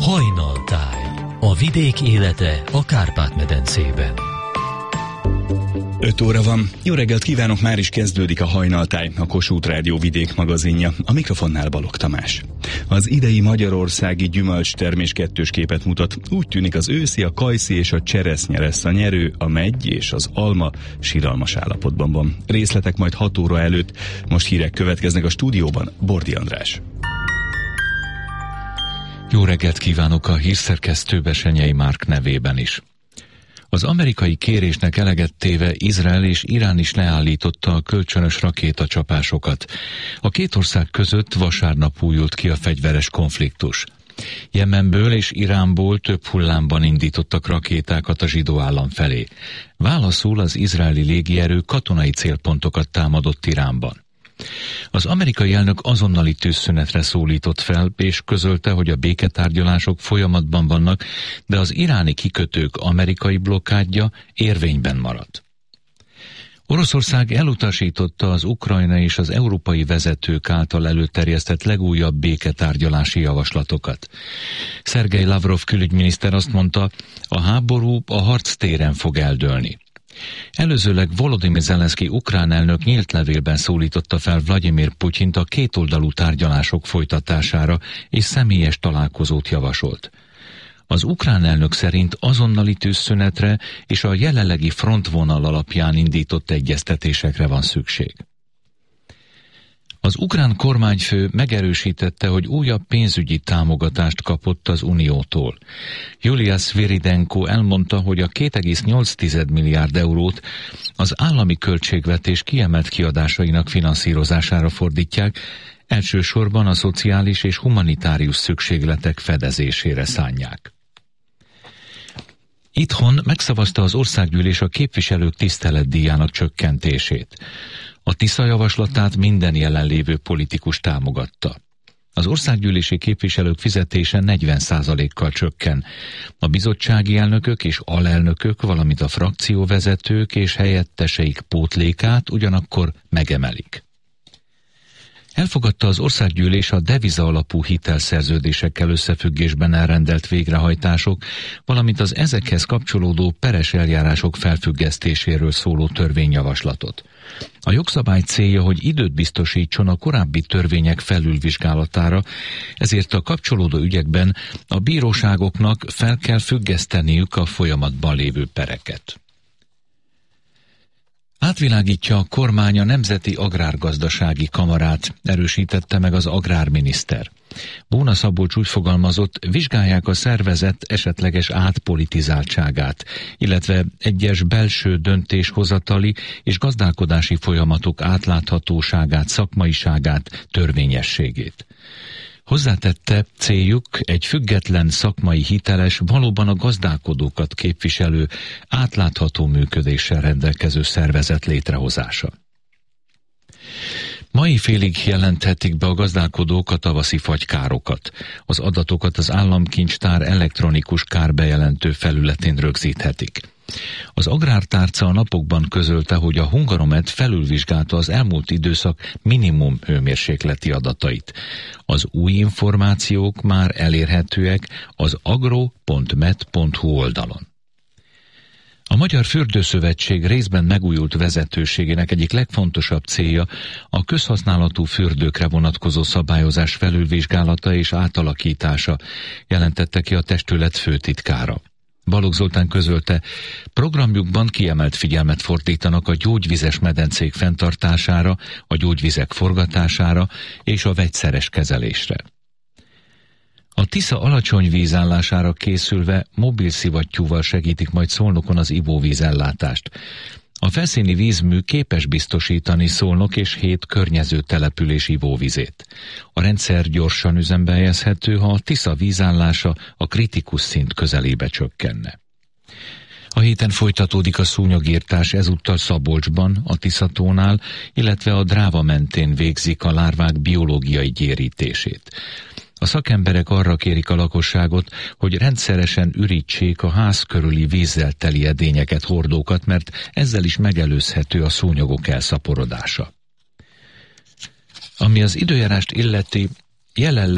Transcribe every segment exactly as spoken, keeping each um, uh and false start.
Hajnaltáj. A vidék élete a Kárpát-medencében. öt óra van. Jó reggelt kívánok, már is kezdődik a Hajnaltáj, a Kossuth Rádió vidék magazinja. A mikrofonnál Balogh Tamás. Az idei magyarországi gyümölcstermés kettős képet mutat. Úgy tűnik, az őszi, a kajszi és a cseresznye lesz a nyerő, a meggy és az alma siralmas állapotban van. Részletek majd hat óra előtt. Most hírek következnek a stúdióban. Bordi András. Jó reggelt kívánok a hírszerkesztő Besenyei Márk nevében is. Az amerikai kérésnek eleget téve Izrael és Irán is leállította a kölcsönös rakétacsapásokat. A két ország között vasárnap újult ki a fegyveres konfliktus. Jemenből és Iránból több hullámban indítottak rakétákat a zsidó állam felé. Válaszul az izraeli légierő katonai célpontokat támadott Iránban. Az amerikai elnök azonnali tűzszünetre szólított fel, és közölte, hogy a béketárgyalások folyamatban vannak, de az iráni kikötők amerikai blokkádja érvényben marad. Oroszország elutasította az ukrajnai és az európai vezetők által előterjesztett legújabb béketárgyalási javaslatokat. Szergej Lavrov külügyminiszter azt mondta, a háború a harctéren fog eldőlni. Előzőleg Volodymyr Zelenszky ukrán elnök nyílt levélben szólította fel Vladimir Putyint a kétoldalú tárgyalások folytatására, és személyes találkozót javasolt. Az ukrán elnök szerint azonnali tűzszünetre és a jelenlegi frontvonal alapján indított egyeztetésekre van szükség. Az ukrán kormányfő megerősítette, hogy újabb pénzügyi támogatást kapott az Uniótól. Julia Sviridenko elmondta, hogy a két egész nyolc milliárd eurót az állami költségvetés kiemelt kiadásainak finanszírozására fordítják, elsősorban a szociális és humanitárius szükségletek fedezésére szánják. Itthon megszavazta az országgyűlés a képviselők tiszteletdíjának csökkentését. A Tisza javaslatát minden jelenlévő politikus támogatta. Az országgyűlési képviselők fizetése negyven százalékkal csökken. A bizottsági elnökök és alelnökök, valamint a frakcióvezetők és helyetteseik pótlékát ugyanakkor megemelik. Elfogadta az országgyűlés a deviza alapú hitelszerződésekkel összefüggésben elrendelt végrehajtások, valamint az ezekhez kapcsolódó peres eljárások felfüggesztéséről szóló törvényjavaslatot. A jogszabály célja, hogy időt biztosítson a korábbi törvények felülvizsgálatára, ezért a kapcsolódó ügyekben a bíróságoknak fel kell függeszteniük a folyamatban lévő pereket. Átvilágítja a kormány a Nemzeti Agrárgazdasági Kamarát, erősítette meg az agrárminiszter. Bóna Szabolcs úgy fogalmazott, vizsgálják a szervezet esetleges átpolitizáltságát, illetve egyes belső döntéshozatali és gazdálkodási folyamatok átláthatóságát, szakmaiságát, törvényességét. Hozzátette, céljuk egy független, szakmai, hiteles, valóban a gazdálkodókat képviselő, átlátható működéssel rendelkező szervezet létrehozása. Mai félig jelenthetik be a gazdálkodók a tavaszi fagykárokat. Az adatokat az államkincstár elektronikus kárbejelentő felületén rögzíthetik. Az Agrártárca a napokban közölte, hogy a Hungaromet felülvizsgálta az elmúlt időszak minimum hőmérsékleti adatait. Az új információk már elérhetőek az agro pont med pont hu oldalon. A Magyar Fürdőszövetség részben megújult vezetőségének egyik legfontosabb célja a közhasználatú fürdőkre vonatkozó szabályozás felülvizsgálata és átalakítása, jelentette ki a testület főtitkára. Balogh Zoltán közölte, programjukban kiemelt figyelmet fordítanak a gyógyvizes medencék fenntartására, a gyógyvizek forgatására és a vegyszeres kezelésre. A Tisza alacsony vízállására készülve mobil szivattyúval segítik majd Szolnokon az ivóvízellátást. A felszíni vízmű képes biztosítani Szolnok és hét környező település ivóvizét. A rendszer gyorsan üzembe helyezhető, ha a Tisza vízállása a kritikus szint közelébe csökkenne. A héten folytatódik a szúnyogírtás, ezúttal Szabolcsban, a Tiszatónál, illetve a Dráva mentén végzik a lárvák biológiai gyérítését. A szakemberek arra kérik a lakosságot, hogy rendszeresen ürítsék a ház körüli vízzel teli edényeket, hordókat, mert ezzel is megelőzhető a szúnyogok elszaporodása. Ami az időjárást illeti, jelenleg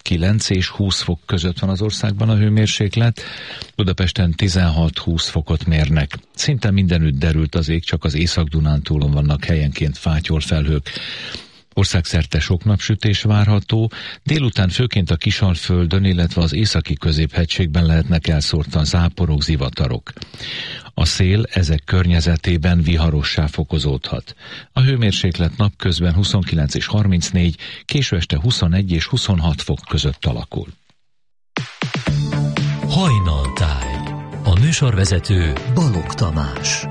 kilenc és húsz fok között van az országban a hőmérséklet, Budapesten tizenhat-húsz fokot mérnek. Szinte mindenütt derült az ég, csak az Észak-Dunántúlon vannak helyenként fátyolfelhők. Országszerte sok napsütés várható, délután főként a Kisalföldön, illetve az északi középhegységben lehetnek elszórtan záporok, zivatarok. A szél ezek környezetében viharossá fokozódhat. A hőmérséklet napközben huszonkilenc és harmincnégy, késő este huszonegy és huszonhat fok között alakul. Hajnaltáj. A műsorvezető Balogh Tamás.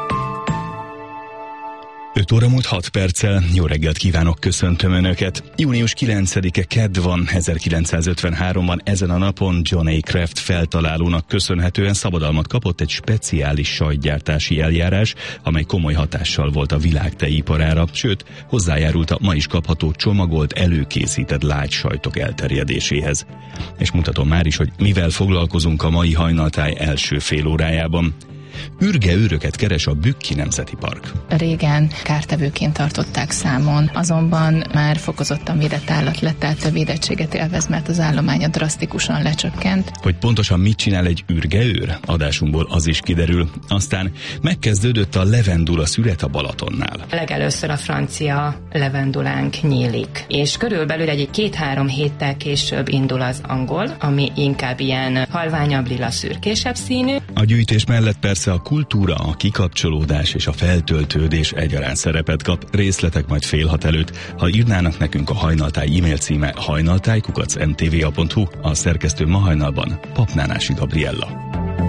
öt óra múlt hat perccel, jó reggelt kívánok, köszöntöm Önöket. június kilencedike kedd van, ezerkilencszázötvenháromban ezen a napon John A. Kraft feltalálónak köszönhetően szabadalmat kapott egy speciális sajtgyártási eljárás, amely komoly hatással volt a világ tejiparára, sőt, hozzájárult a ma is kapható csomagolt, előkészített lágy sajtok elterjedéséhez. És mutatom már is, hogy mivel foglalkozunk a mai hajnaltáj első fél órájában. Ürge-őröket keres a Bükki Nemzeti Park. Régen kártevőként tartották számon, azonban már fokozottan védett állat lett, tehát a védettséget élvez, mert az állománya drasztikusan lecsökkent. Hogy pontosan mit csinál egy ürgeőr? Adásunkból az is kiderül. Aztán megkezdődött a levendula szület a Balatonnál. Legelőször a francia levendulánk nyílik, és körülbelül egy két-három héttel később indul az angol, ami inkább ilyen halványabb, lila szürkésebb színű. A gyűjtés mellett persze a kultúra, a kikapcsolódás és a feltöltődés egyaránt szerepet kap, részletek majd fél hat előtt. Ha írnának nekünk, a Hajnaltáj e-mail címe hajnaltáj kukac em té vé á pont hú, a szerkesztő ma hajnalban Papnánási Gabriella.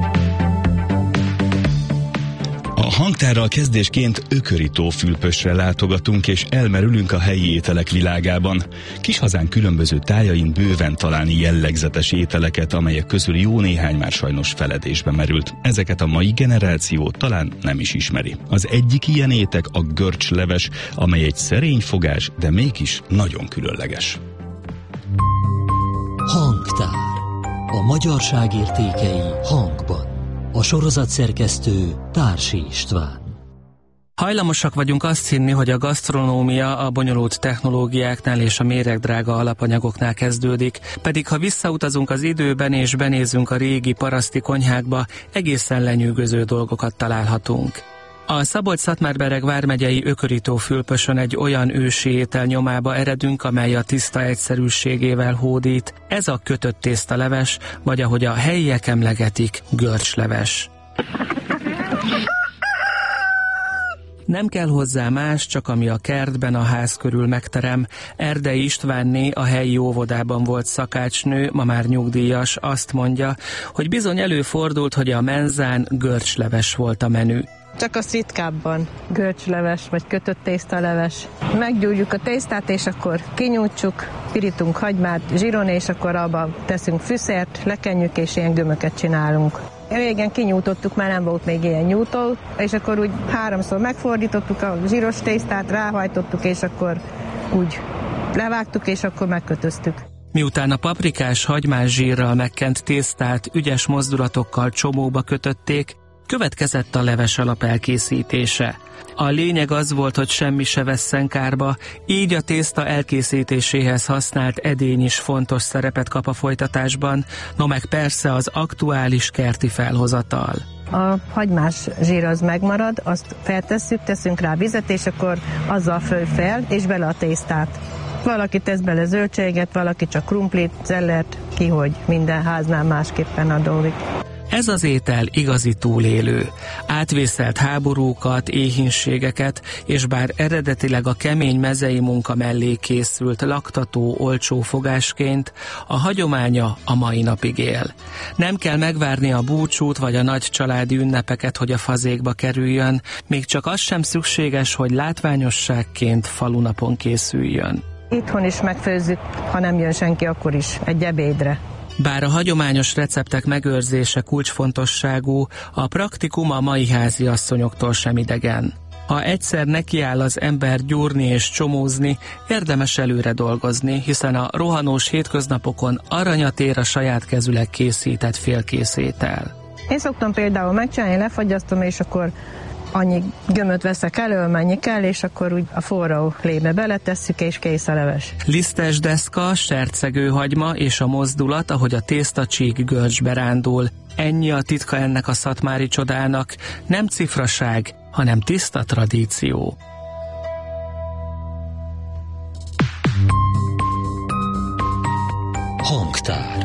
A hangtárral kezdésként Ököri-tófülpösre látogatunk és elmerülünk a helyi ételek világában. Kis hazánk különböző tájain bőven találni jellegzetes ételeket, amelyek közül jó néhány már sajnos feledésbe merült. Ezeket a mai generáció talán nem is ismeri. Az egyik ilyen étek a görcsleves, amely egy szerény fogás, de mégis nagyon különleges. Hangtár. A magyarság értékei hangban. A sorozatszerkesztő Társi István. Hajlamosak vagyunk azt hinni, hogy a gasztronómia a bonyolult technológiáknál és a méregdrága alapanyagoknál kezdődik, pedig ha visszautazunk az időben és benézünk a régi paraszti konyhákba, egészen lenyűgöző dolgokat találhatunk. A Szabolcs-Szatmár-Bereg vármegyei Ököri-tófülpösön egy olyan ősi étel nyomába eredünk, amely a tiszta egyszerűségével hódít. Ez a kötött tésztaleves, vagy ahogy a helyiek emlegetik, görcsleves. Nem kell hozzá más, csak ami a kertben a ház körül megterem. Erdei Istvánné, a helyi óvodában volt szakácsnő, ma már nyugdíjas, azt mondja, hogy bizony előfordult, hogy a menzán görcsleves volt a menü. Csak az ritkábban görcsleves vagy kötött tésztaleves. Meggyújtjuk a tésztát, és akkor kinyújtsuk, pirítunk hagymát, zsiron, és akkor abba teszünk fűszert, lekenjük, és ilyen gömöket csinálunk. Régen kinyújtottuk, már nem volt még ilyen nyújtó, és akkor úgy háromszor megfordítottuk a zsíros tésztát, ráhajtottuk, és akkor úgy levágtuk, és akkor megkötöztük. Miután a paprikás hagymás zsírral megkent tésztát ügyes mozdulatokkal csomóba kötötték, következett a leves alap elkészítése. A lényeg az volt, hogy semmi se vesszen kárba, így a tészta elkészítéséhez használt edény is fontos szerepet kap a folytatásban, no meg persze az aktuális kerti felhozatal. A hagymás zsír az megmarad, azt feltesszük, teszünk rá vizet, és akkor azzal föl fel, és bele a tésztát. Valaki tesz bele zöldséget, valaki csak krumplit, zellert, kihogy minden háznál másképpen adódik. Ez az étel igazi túlélő. Átvészelt háborúkat, éhínségeket, és bár eredetileg a kemény mezei munka mellé készült laktató, olcsó fogásként, a hagyománya a mai napig él. Nem kell megvárni a búcsút vagy a nagy családi ünnepeket, hogy a fazékba kerüljön, még csak az sem szükséges, hogy látványosságként falunapon készüljön. Itthon is megfőzzük, ha nem jön senki, akkor is egy ebédre. Bár a hagyományos receptek megőrzése kulcsfontosságú, a praktikum a mai háziasszonyoktól sem idegen. Ha egyszer nekiáll az ember gyúrni és csomózni, érdemes előre dolgozni, hiszen a rohanós hétköznapokon aranyat ér a saját kezüleg készített félkész étel. Én szoktam például megcsinálni, lefagyasztom, és akkor annyi gömöt veszek elő, mennyi kell, és akkor úgy a forró lébe beletesszük, és kész a leves. Lisztes deszka, sercegő hagyma és a mozdulat, ahogy a tésztacsík görcsbe rándul. Ennyi a titka ennek a szatmári csodának. Nem cifraság, hanem tiszta tradíció. Hangtár.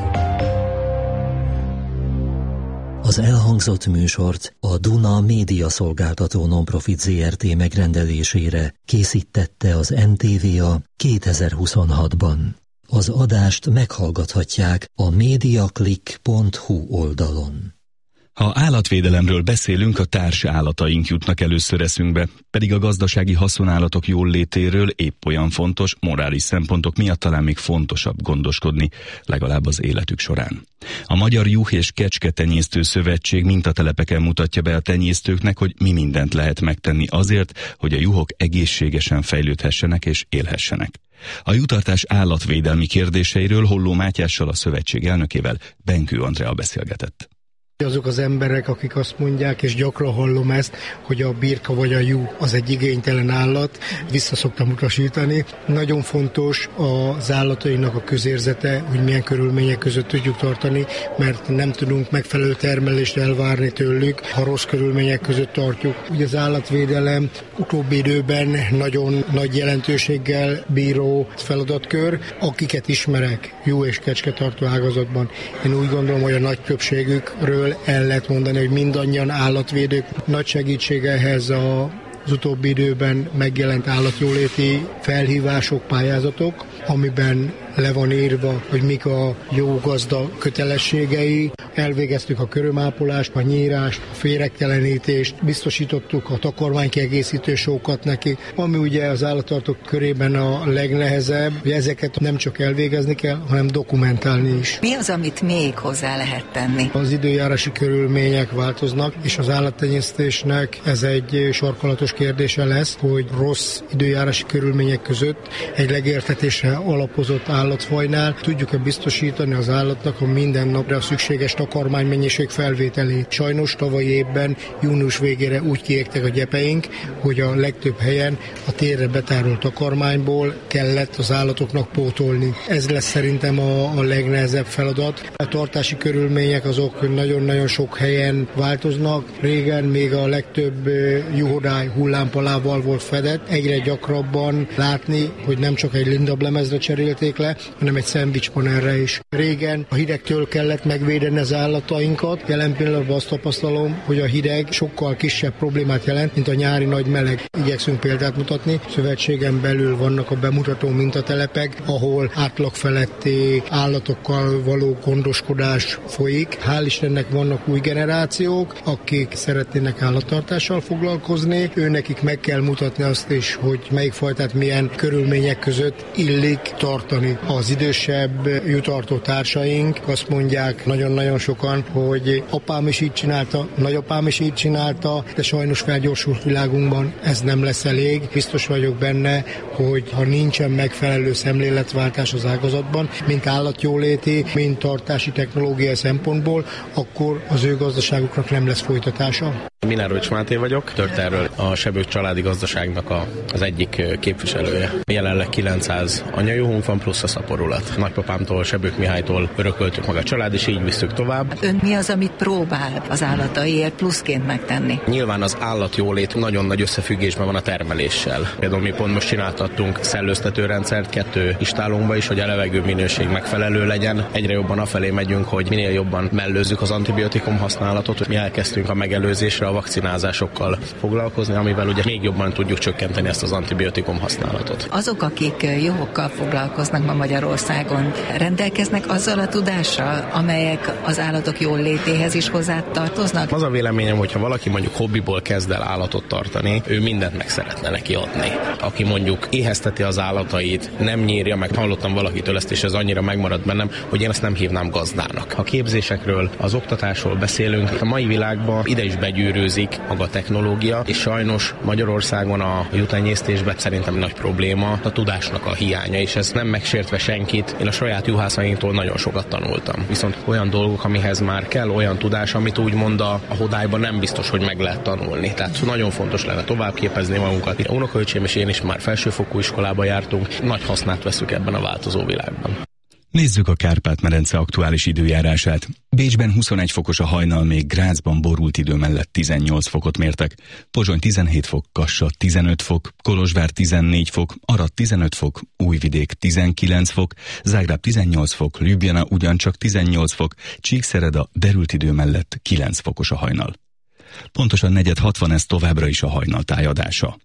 Az elhangzott műsort a Duna Média Szolgáltató Nonprofit zé er té megrendelésére készítette az en té vé á kétezer-huszonhatban. Az adást meghallgathatják a mediaclick pont hu oldalon. Ha állatvédelemről beszélünk, a társ állataink jutnak először eszünkbe, pedig a gazdasági haszonállatok jólétéről épp olyan fontos, morális szempontok miatt talán még fontosabb gondoskodni, legalább az életük során. A Magyar Juh- és Kecsketenyésztő Szövetség mintatelepeken mutatja be a tenyésztőknek, hogy mi mindent lehet megtenni azért, hogy a juhok egészségesen fejlődhessenek és élhessenek. A juhtartás állatvédelmi kérdéseiről Holló Mátyással, a szövetség elnökével, Benkő Andrea beszélgetett. Azok az emberek, akik azt mondják, és gyakran hallom ezt, hogy a birka vagy a juh az egy igénytelen állat, vissza szoktam utasítani. Nagyon fontos az állatainak a közérzete, hogy milyen körülmények között tudjuk tartani, mert nem tudunk megfelelő termelést elvárni tőlük, ha rossz körülmények között tartjuk. Ugye az állatvédelem utóbbi időben nagyon nagy jelentőséggel bíró feladatkör, akiket ismerek juh- és kecsketartó ágazatban. Én úgy gondolom, hogy a nagy többségükről el lehet mondani, hogy mindannyian állatvédők. Nagy segítség ehhez a az utóbbi időben megjelent állatjóléti felhívások, pályázatok, amiben le van írva, hogy mik a jó gazda kötelességei. Elvégeztük a körömápolást, a nyírást, a féregtelenítést, biztosítottuk a takarmánykiegészítő sókat neki, ami ugye az állattartók körében a legnehezebb, hogy ezeket nem csak elvégezni kell, hanem dokumentálni is. Mi az, amit még hozzá lehet tenni? Az időjárási körülmények változnak, és az állattenyésztésnek ez egy sarkalatos kérdése lesz, hogy rossz időjárási körülmények között egy legértetésre alapozott állatfajnál tudjuk-e biztosítani az állatnak a minden napra szükséges takarmánymennyiség felvételét. Sajnos tavalyi évben június végére úgy kiégtek a gyepeink, hogy a legtöbb helyen a térre betárolt takarmányból kellett az állatoknak pótolni. Ez lesz szerintem a, a legnehezebb feladat. A tartási körülmények azok nagyon-nagyon sok helyen változnak. Régen még a legtöbb juhodály hullámpalával volt fedett. Egyre gyakrabban látni, hogy nem csak egy lindablemezre cserélték le, hanem egy szendvicspanerre is. Régen a hidegtől kellett megvédeni az állatainkat. Jelen pillanatban azt tapasztalom, hogy a hideg sokkal kisebb problémát jelent, mint a nyári nagy meleg. Igyekszünk példát mutatni. Szövetségen belül vannak a bemutató mintatelepek, ahol átlag feletti állatokkal való gondoskodás folyik. Hál' Istennek vannak új generációk, akik szeretnének állattartással foglalkozni. Őnekik meg kell mutatni azt is, hogy melyik fajtát milyen körülmények között illik tartani. Az idősebb juhtartó társaink azt mondják nagyon-nagyon sokan, hogy apám is így csinálta, nagyapám is így csinálta, de sajnos felgyorsult világunkban ez nem lesz elég. Biztos vagyok benne, hogy ha nincsen megfelelő szemléletváltás az ágazatban, mint állatjóléti, mint tartási technológiai szempontból, akkor az ő gazdaságuknak nem lesz folytatása. Minárovics Máté vagyok, Törterről a Sebők családi gazdaságnak a, az egyik képviselője. Jelenleg kilencszáz anyajuhunk van, plusz a szaporulat. Nagypapámtól, Sebők Mihálytól örököltük meg a család, és így visszük tovább. Ön mi az, amit próbál az állataiért pluszként megtenni? Nyilván az állatjólét nagyon nagy összefüggésben van a termeléssel. Például mi pont most csináltattunk szellőztetőrendszert kettő istálunkba is, hogy a levegő minőség megfelelő legyen. Egyre jobban afelé megyünk, hogy minél jobban mellőzzük az antibiotikum használatot. Mi elkezdtünk a megelőzésre, a vakcinázásokkal foglalkozni, amivel ugye még jobban tudjuk csökkenteni ezt az antibiotikum használatot. Azok, akik juhokkal foglalkoznak ma Magyarországon, rendelkeznek azzal a tudással, amelyek az állatok jól létéhez is hozzá tartoznak? Az a véleményem, hogyha valaki mondjuk hobbiból kezd el állatot tartani, ő mindent meg szeretne neki adni. Aki mondjuk éhezteti az állatait, nem nyírja meg, hallottam valakitől ezt, és ez annyira megmaradt bennem, hogy én ezt nem hívnám gazdának. Ha képzésekről, az oktatásról beszélünk, a mai világban ide is begyűrű fejlőzik maga a technológia, és sajnos Magyarországon a juhtenyésztésben szerintem nagy probléma a tudásnak a hiánya, és ez nem megsértve senkit. Én a saját juhászainktól nagyon sokat tanultam. Viszont olyan dolgok, amihez már kell olyan tudás, amit úgymond a, a hodályban nem biztos, hogy meg lehet tanulni. Tehát nagyon fontos lenne továbbképezni magunkat. A unokaöcsém és én is már felsőfokú iskolába jártunk, nagy hasznát veszük ebben a változó világban. Nézzük a Kárpát-medence aktuális időjárását. Bécsben huszonegy fokos a hajnal, még Grazban borult idő mellett tizennyolc fokot mértek. Pozsony tizenhét fok, Kassa tizenöt fok, Kolozsvár tizennégy fok, Arad tizenöt fok, Újvidék tizenkilenc fok, Zágráb tizennyolc fok, Ljubljana ugyancsak tizennyolc fok, Csíkszereda derült idő mellett kilenc fokos a hajnal. Pontosan negyed hatvan, ez továbbra is a hajnal tájadása.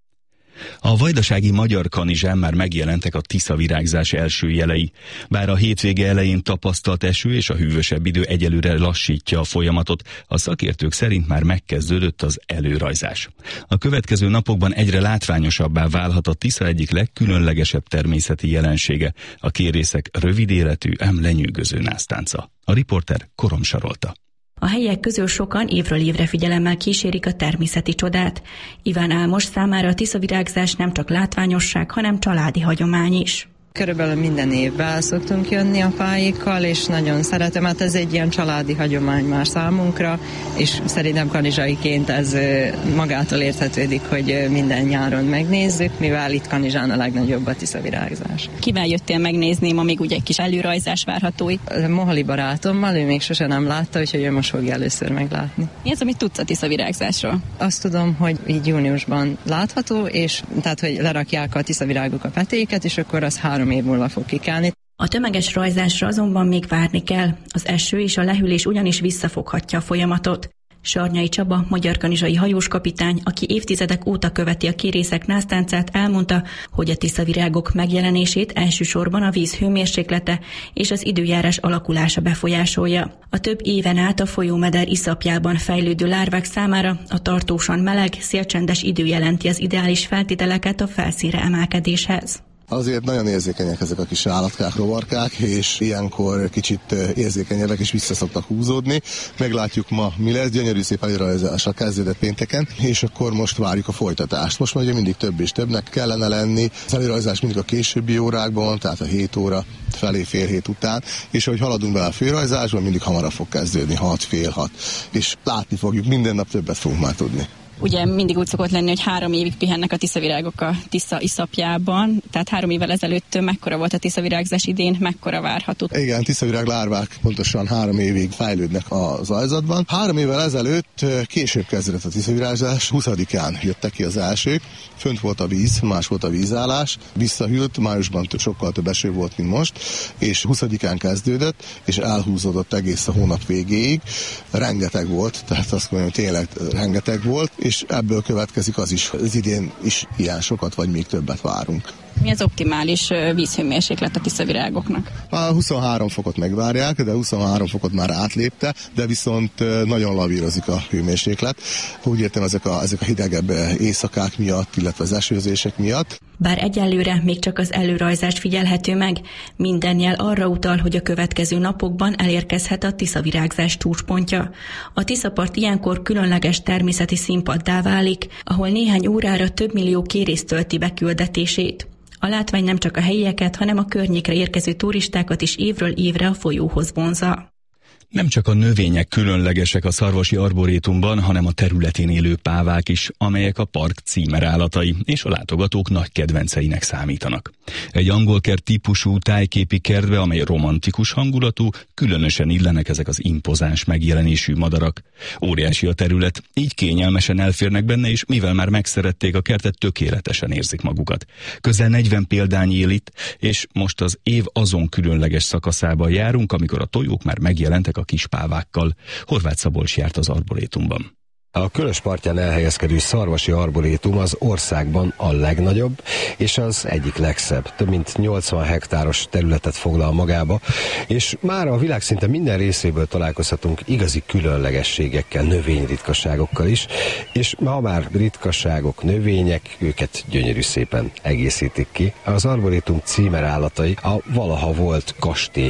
A vajdasági Magyar Kanizsán már megjelentek a tiszavirágzás első jelei. Bár a hétvége elején tapasztalt eső és a hűvösebb idő egyelőre lassítja a folyamatot, a szakértők szerint már megkezdődött az előrajzás. A következő napokban egyre látványosabbá válhat a Tisza egyik legkülönlegesebb természeti jelensége, a kérészek rövid életű, ám lenyűgöző násztánca. A riporter Korom Sarolta. A helyiek közül sokan évről évre figyelemmel kísérik a természeti csodát. Iván Álmos számára a tiszavirágzás nem csak látványosság, hanem családi hagyomány is. Körülbelül minden évben szoktunk jönni a fáikkal, és nagyon szeretem, hát ez egy ilyen családi hagyomány már számunkra, és szerintem kanizsaiként ez magától értetődik, hogy minden nyáron megnézzük, mivel itt Kanizsán a legnagyobb a tiszavirágzás. Kivel jöttél megnézni, ma még ugye egy kis előrajzás várható itt? Moholi barátommal, ő még sose nem látta, úgyhogy ő most fogja először meglátni. Mi az, amit tudsz a tiszavirágzásról? Azt tudom, hogy így júniusban látható, és tehát, hogy lerakják a tiszavirágok a petéket, és akkor az három év múlva fog kikelni. A tömeges rajzásra azonban még várni kell. Az eső és a lehűlés ugyanis visszafoghatja a folyamatot. Sarnyai Csaba, magyarkanizsai hajóskapitány, aki évtizedek óta követi a kérészek násztáncát, elmondta, hogy a tiszavirágok megjelenését elsősorban a víz hőmérséklete és az időjárás alakulása befolyásolja. A több éven át a folyómeder iszapjában fejlődő lárvák számára a tartósan meleg, szélcsendes idő jelenti az ideális feltételeket a felszínre emelkedéshez. Azért nagyon érzékenyek ezek a kis állatkák, rovarkák, és ilyenkor kicsit érzékenyebbek és vissza szoktak húzódni. Meglátjuk ma, mi lesz, gyönyörű szép előrajzásra kezdődött pénteken, és akkor most várjuk a folytatást. Most már ugye mindig több és többnek kellene lenni. Az előrajzás mindig a későbbi órákban, tehát a hét óra felé, fél hét után, és ahogy haladunk be a főrajzásban, mindig hamarabb fog kezdődni, hat, fél hat, és látni fogjuk, minden nap többet fogunk már tudni. Ugye mindig úgy szokott lenni, hogy három évig pihennek a tiszavirágok a Tisza iszapjában, tehát három évvel ezelőtt mekkora volt a tiszavirágzás idén, mekkora várható? Igen, tiszavirág lárvák pontosan három évig fejlődnek az aljzatban. Három évvel ezelőtt később kezdődött a tiszavirágzás, huszadikán jöttek ki az elsők, fönt volt a víz, más volt a vízállás, visszahűlt, májusban sokkal több eső volt, mint most, és huszadikán kezdődött, és elhúzódott egész a hónap végéig. Rengeteg volt, tehát azt mondjam, tényleg rengeteg volt, és ebből következik az is, az idén is ilyen sokat, vagy még többet várunk. Mi az optimális vízhőmérséklet a tiszavirágoknak? A huszonhárom fokot megvárják, de huszonhárom fokot már átlépte, de viszont nagyon lavírozik a hőmérséklet. Úgy értem, ezek a, ezek a hidegebb éjszakák miatt, illetve az esőzések miatt. Bár egyelőre még csak az előrajzás figyelhető meg, minden jel arra utal, hogy a következő napokban elérkezhet a tiszavirágzás csúcspontja. A Tiszapart ilyenkor különleges természeti színpaddá válik, ahol néhány órára több millió kérész tölti be küldetését. A látvány nem csak a helyieket, hanem a környékre érkező turistákat is évről évre a folyóhoz vonzza. Nem csak a növények különlegesek a Szarvasi Arborétumban, hanem a területén élő pávák is, amelyek a park címerállatai és a látogatók nagy kedvenceinek számítanak. Egy angolkert típusú tájképi kertbe, amely romantikus hangulatú, különösen illenek ezek az impozáns megjelenésű madarak. Óriási a terület, így kényelmesen elférnek benne, és mivel már megszerették a kertet, tökéletesen érzik magukat. Közel negyven példány él itt, és most az év azon különleges szakaszában járunk, amikor a tojók már megjelentek a kispávákkal. Horváth Szabolcs járt az arborétumban. A Kölös partján elhelyezkedő Szarvasi Arborétum az országban a legnagyobb, és az egyik legszebb. Több mint nyolcvan hektáros területet foglal magába, és már a világ szinte minden részéből találkozhatunk igazi különlegességekkel, növényritkaságokkal is, és ha már ritkaságok, növények, őket gyönyörű szépen egészítik ki. Az arborétum címerállatai a valaha volt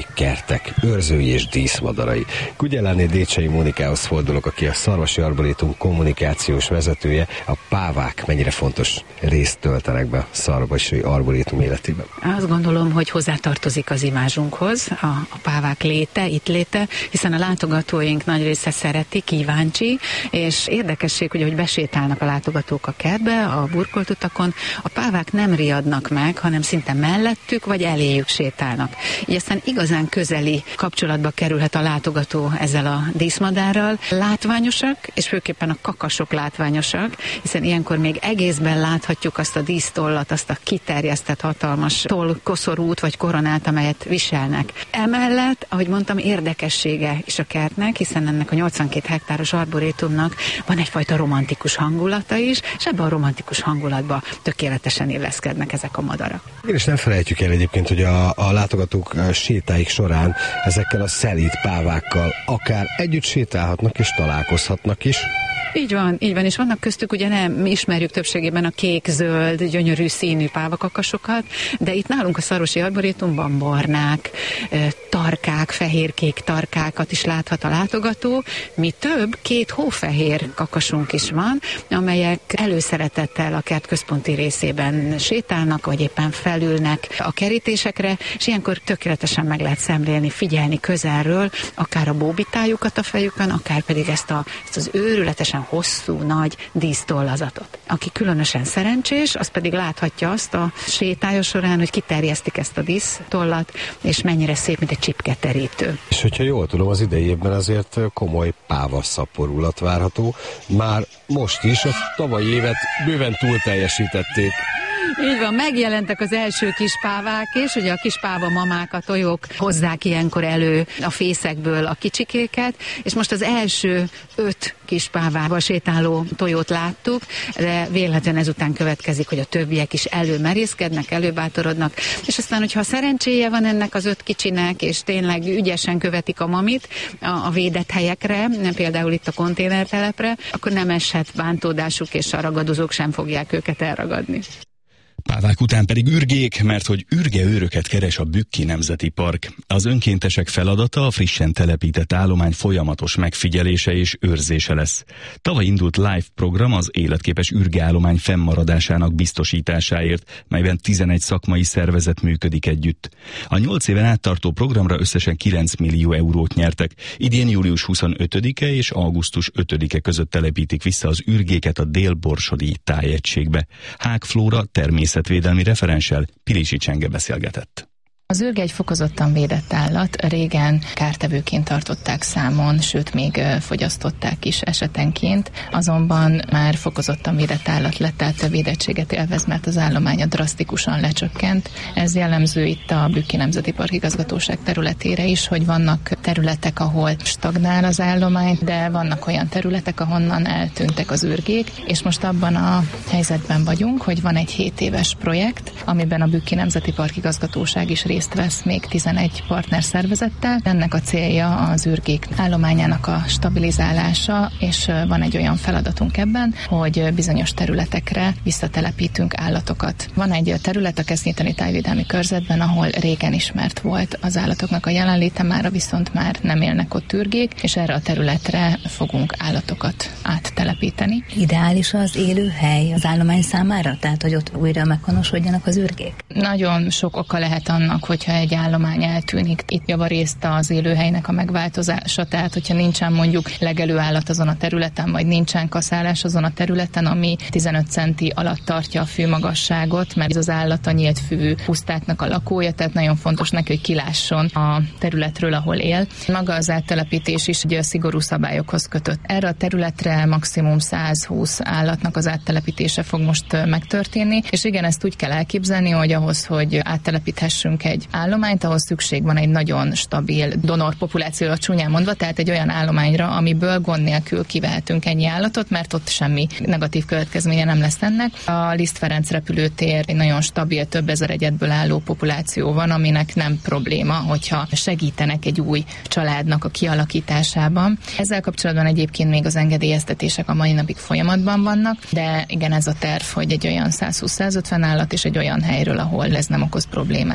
kastélykertek, őrzői és díszmadarai. Kugyelláné Décsei Mónikához fordulok, aki a Szarvasi Arborétum kommunikációs vezetője. A pávák mennyire fontos részt töltenek be a Szarvasi Arborétum életében? Azt gondolom, hogy hozzátartozik az imázsunkhoz a, a pávák léte, itt léte, hiszen a látogatóink nagy része szereti, kíváncsi, és érdekesség, hogy ahogy besétálnak a látogatók a kertbe, a burkolt utakon, a pávák nem riadnak meg, hanem szinte mellettük vagy eléjük sétálnak. Így aztán igazán közeli kapcsolatba kerülhet a látogató ezzel a díszmadárral. Látványosak, és főképpen a kakasok látványosak, hiszen ilyenkor még egészben láthatjuk azt a dísztollat, azt a kiterjesztett hatalmas toll koszorút vagy koronát, amelyet viselnek. Emellett, ahogy mondtam, érdekessége is a kertnek, hiszen ennek a nyolcvankét hektáros arborétumnak van egyfajta romantikus hangulata is, és ebben a romantikus hangulatba tökéletesen illeszkednek ezek a madarak. Én is nem felejtjük el egyébként, hogy a, a látogatók sétáik során ezekkel a szelíd pávákkal akár együtt sétálhatnak és találkozhatnak is. Így van, így van, és vannak köztük, ugye nem, mi ismerjük többségében a kék-zöld, gyönyörű színű pávakakasokat, de itt nálunk a Szarvasi Arborétumban barnák, tarkák, fehér-kék tarkákat is láthat a látogató. Mi több, két hófehér kakasunk is van, amelyek előszeretettel a kert központi részében sétálnak, vagy éppen felülnek a kerítésekre, és ilyenkor tökéletesen meg lehet szemlélni, figyelni közelről, akár a bóbitájukat a fejükön, akár pedig ezt, a, ezt az őrületesen hosszú, nagy dísztollazatot. Aki különösen szerencsés, az pedig láthatja azt a sétája során, hogy kiterjesztik ezt a dísztollat, és mennyire szép, mint egy csipketerítő. És hogyha jól tudom, az idei évben azért komoly pávaszaporulat várható. Már most is, a tavalyi évet bőven túl teljesítették. Így van, megjelentek az első kis pávák, és ugye a kis páva mamák, a tojók hozzák ilyenkor elő a fészekből a kicsikéket, és most az első öt kis pávával sétáló tojót láttuk, de véletlenül ezután következik, hogy a többiek is előmerészkednek, előbátorodnak, és aztán, hogyha szerencséje van ennek az öt kicsinek, és tényleg ügyesen követik a mamit a, a védett helyekre, például itt a konténertelepre, akkor nem eshet bántódásuk, és a ragadozók sem fogják őket elragadni. Pávák után pedig ürgék, mert hogy ürgeőröket keres a Bükki Nemzeti Park. Az önkéntesek feladata a frissen telepített állomány folyamatos megfigyelése és őrzése lesz. Tavaly indult live program az életképes ürgeállomány fennmaradásának biztosításáért, melyben tizenegy szakmai szervezet működik együtt. A nyolc éven áttartó programra összesen kilenc millió eurót nyertek. Idén július huszonötödike és augusztus ötödike között telepítik vissza az ürgéket a Dél-Borsodi tájegységbe. Hág Flóra természetvédelmi referenssel Pilisi Csenge beszélgetett. Az ürge egy fokozottan védett állat, régen kártevőként tartották számon, sőt még fogyasztották is esetenként, azonban már fokozottan védett állat lett, tehát a védettséget élvez, mert az állománya drasztikusan lecsökkent. Ez jellemző itt a Bükki Nemzeti Park igazgatóság területére is, hogy vannak területek, ahol stagnál az állomány, de vannak olyan területek, ahonnan eltűntek az ürgék, és most abban a helyzetben vagyunk, hogy van egy hét éves projekt, amiben a Bükki Nemzeti Park igazgatóság is részt vesz még tizenegy partnerszervezettel. Ennek a célja az ürgék állományának a stabilizálása, és van egy olyan feladatunk ebben, hogy bizonyos területekre visszatelepítünk állatokat. Van egy terület a Kesznyitani tájvédelmi körzetben, ahol régen ismert volt az állatoknak a jelenléte, mára viszont már nem élnek ott ürgék, és erre a területre fogunk állatokat áttelepíteni. Ideális az élőhely az állomány számára? Tehát, hogy ott újra meghonosodjanak az ürgék? Nagyon sok oka lehet annak, hogyha egy állomány eltűnik. Itt javarészt az élőhelynek a megváltozása, tehát hogyha nincsen mondjuk legelő állat azon a területen, vagy nincsen kaszálás azon a területen, ami tizenöt centi alatt tartja a fűmagasságot, mert az állat a nyílt fűvű pusztáknak a lakója, tehát nagyon fontos neki, hogy kilásson a területről, ahol él. Maga az áttelepítés is ugye szigorú szabályokhoz kötött. Erre a területre maximum száz húsz állatnak az áttelepítése fog most megtörténni, és igen, ezt úgy kell elképzelni, hogy ahhoz, hogy áttelepíthessünk egy állományt, ahhoz szükség van egy nagyon stabil donor populációra, csúnyán mondva, tehát egy olyan állományra, amiből gond nélkül kivehetünk ennyi állatot, mert ott semmi negatív következménye nem lesz ennek. A Liszt Ferenc repülőtér egy nagyon stabil, több ezer egyedből álló populáció van, aminek nem probléma, hogyha segítenek egy új családnak a kialakításában. Ezzel kapcsolatban egyébként még az engedélyeztetések a mai napig folyamatban vannak, de igen, ez a terv, hogy egy olyan száz húsz száz ötven állat és egy olyan helyről, ahol ez nem okoz problémát. Úgy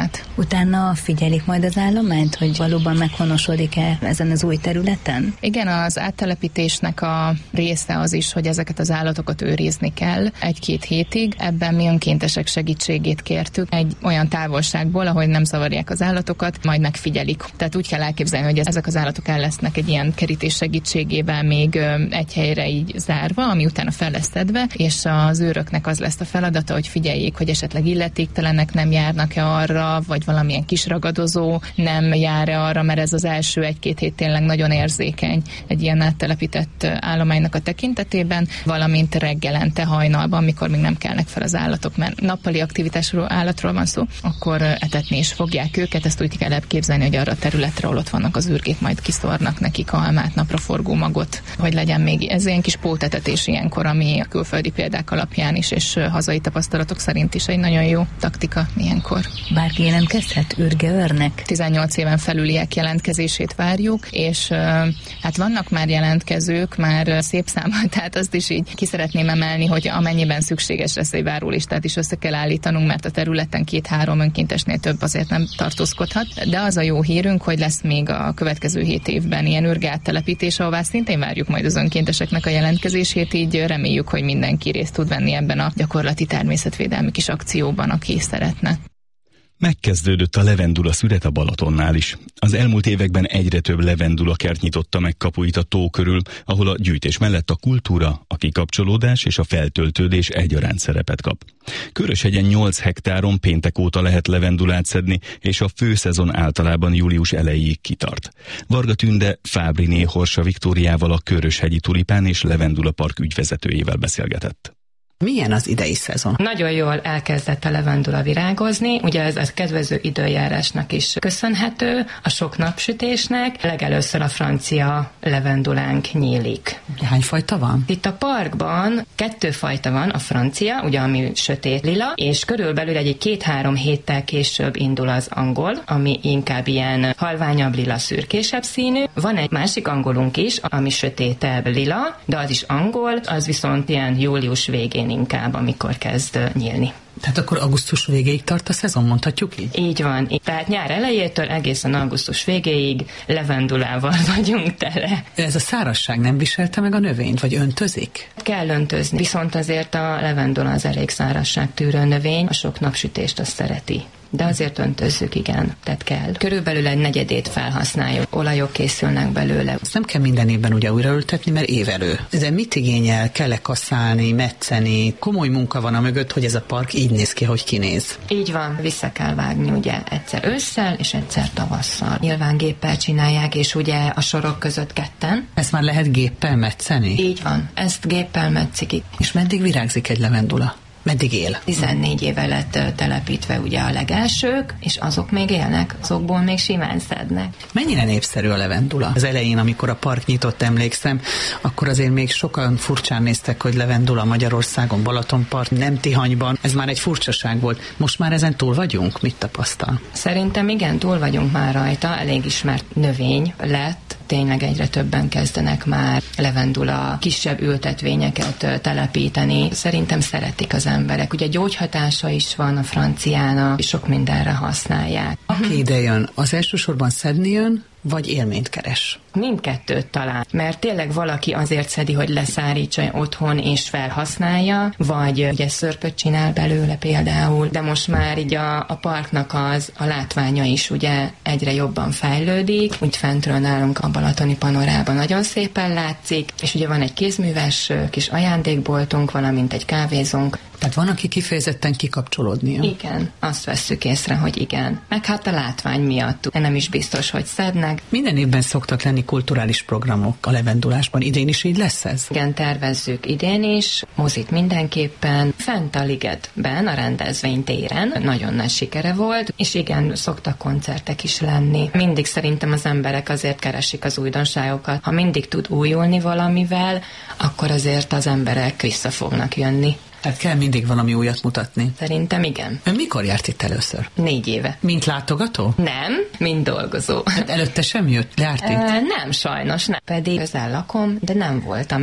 Utána figyelik majd az állományt, hogy valóban meghonosodik-e ezen az új területen? Igen, az áttelepítésnek a része az is, hogy ezeket az állatokat őrizni kell egy-két hétig. Ebben mi önkéntesek segítségét kértük. Egy olyan távolságból, ahogy nem zavarják az állatokat, majd megfigyelik. Tehát úgy kell elképzelni, hogy ezek az állatok el lesznek egy ilyen kerítés segítségével még egy helyre így zárva, ami utána fel lesz szedve, és az őröknek az lesz a feladata, hogy figyeljék, hogy esetleg illetéktelenek nem járnak-e arra, vagy valamilyen kis ragadozó nem jár-e arra, mert ez az első egy-két hét tényleg nagyon érzékeny egy ilyen áttelepített állománynak a tekintetében, valamint reggelente hajnalban, amikor még nem kelnek fel az állatok, mert nappali aktivitásról állatról van szó, akkor etetni is fogják őket, ezt úgy kell elképzelni, hogy arra a területre, ahol ott vannak az ürgék, majd kiszórnak nekik almát, napraforgó magot, hogy legyen még ez ilyen kis pótetetés ilyenkor, ami a külföldi példák alapján is, és hazai tapasztalatok szerint is egy nagyon jó taktika ilyenkor. Bárki jelentkezhet ürgeőrnek? tizennyolc éven felüliek jelentkezését várjuk, és hát vannak már jelentkezők, már szép számmal, tehát azt is így ki szeretném emelni, hogy amennyiben szükséges lesz egy várólistát is össze kell állítanunk, mert a területen két-három önkéntesnél több azért nem tartózkodhat, de az a jó hírünk, hogy lesz még a következő hét évben ilyen ürgeáttelepítés, ahová szintén várjuk majd az önkénteseknek a jelentkezését, így reméljük, hogy mindenki részt tud venni ebben a gyakorlati természetvédelmi kis akcióban, aki szeretne. Megkezdődött a levendula szüret a Balatonnál is. Az elmúlt években egyre több levendula kert nyitotta meg kapuit a tó körül, ahol a gyűjtés mellett a kultúra, a kikapcsolódás és a feltöltődés egyaránt szerepet kap. Köröshegyen nyolc hektáron péntek óta lehet levendulát szedni, és a főszezon általában július elejéig kitart. Varga Tünde Fábriné Horsa Viktóriával, a Köröshegyi Tulipán és Levendula Park ügyvezetőjével beszélgetett. Milyen az idei szezon? Nagyon jól elkezdett a levendula virágozni, ugye ez a kedvező időjárásnak is köszönhető, a sok napsütésnek. Legelőször a francia levendulánk nyílik. Hány fajta van? Itt a parkban kettő fajta van, a francia, ugye ami sötét lila, és körülbelül egy két-három héttel később indul az angol, ami inkább ilyen halványabb lila, szürkésebb színű. Van egy másik angolunk is, ami sötétebb lila, de az is angol, az viszont ilyen július végén inkább, amikor kezd nyílni. Tehát akkor augusztus végéig tart a szezon, mondhatjuk így? Így van. Tehát nyár elejétől egészen augusztus végéig levendulával vagyunk tele. Ez a szárazság nem viselte meg a növényt, vagy öntözik? Kell öntözni, viszont azért a levendula az elég szárazságtűrő növény, a sok napsütést azt szereti. De azért öntözzük, igen, tehát kell. Körülbelül egy negyedét felhasználjuk, olajok készülnek belőle. Ezt nem kell minden évben ugye újraültetni, mert évelő. De mit igényel? Kell-e kasszálni, metszeni? Komoly munka van a mögött, hogy ez a park így néz ki, hogy kinéz. Így van, vissza kell vágni ugye egyszer ősszel és egyszer tavasszal. Nyilván géppel csinálják, és ugye a sorok között ketten. Ezt már lehet géppel metszeni? Így van, ezt géppel metszik. És meddig virágzik egy levendula? Meddig él? tizennégy éve lett telepítve ugye a legelsők, és azok még élnek, azokból még simán szednek. Mennyire népszerű a levendula? Az elején, amikor a park nyitott, emlékszem, akkor azért még sokan furcsán néztek, hogy levendula Magyarországon, Balatonpart, nem Tihanyban. Ez már egy furcsaság volt. Most már ezen túl vagyunk? Mit tapasztal? Szerintem igen, túl vagyunk már rajta. Elég ismert növény lett. Tényleg egyre többen kezdenek már levendula kisebb ültetvényeket telepíteni. Szerintem szeretik az emberek. Ugye gyógyhatása is van a franciának, és sok mindenre használják. Aki ide jön, az elsősorban szedni jön, vagy élményt keres? Mindkettőt talán, mert tényleg valaki azért szedi, hogy leszárítsa otthon és felhasználja, vagy ugye szörpöt csinál belőle például, de most már így a, a parknak az a látványa is ugye egyre jobban fejlődik, úgy fentről nálunk a balatoni panorában nagyon szépen látszik, és ugye van egy kézműves kis ajándékboltunk, valamint egy kávézónk. Tehát van, aki kifejezetten kikapcsolódnia? Igen, azt vesszük észre, hogy igen. Meg hát a látvány miatt. Nem is biztos, hogy szednek. Minden évben szoktak lenni kulturális programok a levendulásban. Idén is így lesz ez? Igen, tervezzük idén is. Mozit mindenképpen. Fent a ligetben, a rendezvénytéren nagyon nagy sikere volt, és igen, szoktak koncertek is lenni. Mindig szerintem az emberek azért keresik az újdonságokat. Ha mindig tud újulni valamivel, akkor azért az emberek vissza fognak jönni. Tehát kell mindig valami újat mutatni. Szerintem igen. Ön mikor járt itt először? Négy éve. Mint látogató? Nem, mint dolgozó. Hát előtte sem jött? Járt itt? E, nem, sajnos nem. Pedig közel lakom, de nem voltam itt.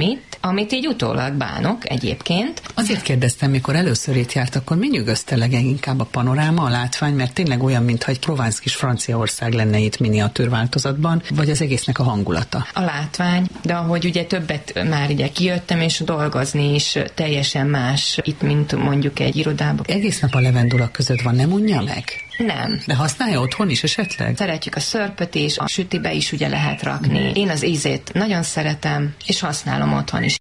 amit így utólag bánok egyébként. Azért kérdeztem, mikor először itt járt, akkor mi nyugodta leginkább a panoráma, a látvány, mert tényleg olyan, mintha egy Provence kis Franciaország lenne itt miniatűr változatban, vagy az egésznek a hangulata? A látvány, de ahogy ugye többet már ugye kijöttem, és dolgozni is teljesen más itt, mint mondjuk egy irodában. Egész nap a levendulak között van, nem unja meg? Nem. De használja otthon is esetleg? Szeretjük a szörpöt is, a sütibe is ugye lehet rakni. Én az ízét nagyon szeretem, és használom otthon is.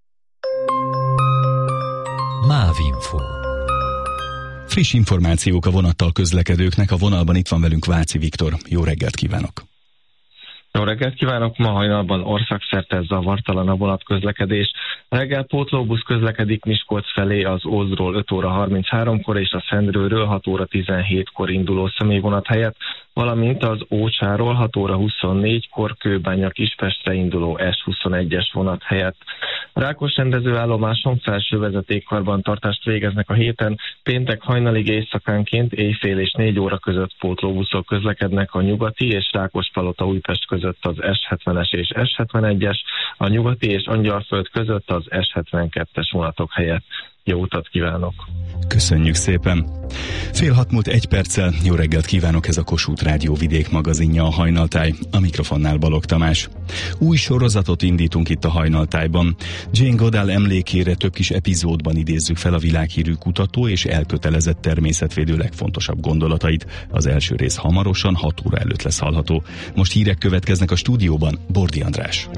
Mávinfo. Friss információk a vonattal közlekedőknek, a vonalban itt van velünk Váci Viktor. Jó reggelt kívánok! Jó reggelt kívánok! Ma hajnalban országszerte zavartalan a vonatközlekedés. Reggel pótlóbusz közlekedik Miskolc felé az Ózdról öt óra harmincháromkor és a Szendrőről hat óra tizenhétkor induló személyvonat helyett, valamint az Ócsáról hat óra huszonnégykor Kőbánya Kispestre induló es huszonegyes vonat helyett. Rákosrendező állomáson felső vezetékkarbantartást végeznek a héten, péntek hajnalig éjszakánként éjfél és négy óra között pótlóbuszok közlekednek a nyugati és Rákospalota Újpest között az es hetvenes és es hetvenegyes, a nyugati és Angyalföld között az es hetvenkettes vonatok helyett. Jó utat kívánok! Köszönjük szépen! Fél hat múlt egy perccel, jó reggelt kívánok, ez a Kossuth Rádió vidék magazinja, a Hajnaltáj, a mikrofonnál Balogh Tamás. Új sorozatot indítunk itt a Hajnaltájban. Jane Goodall emlékére több kis epizódban idézzük fel a világhírű kutató és elkötelezett természetvédő legfontosabb gondolatait. Az első rész hamarosan, hat óra előtt lesz hallható. Most hírek következnek a stúdióban, Bordi András.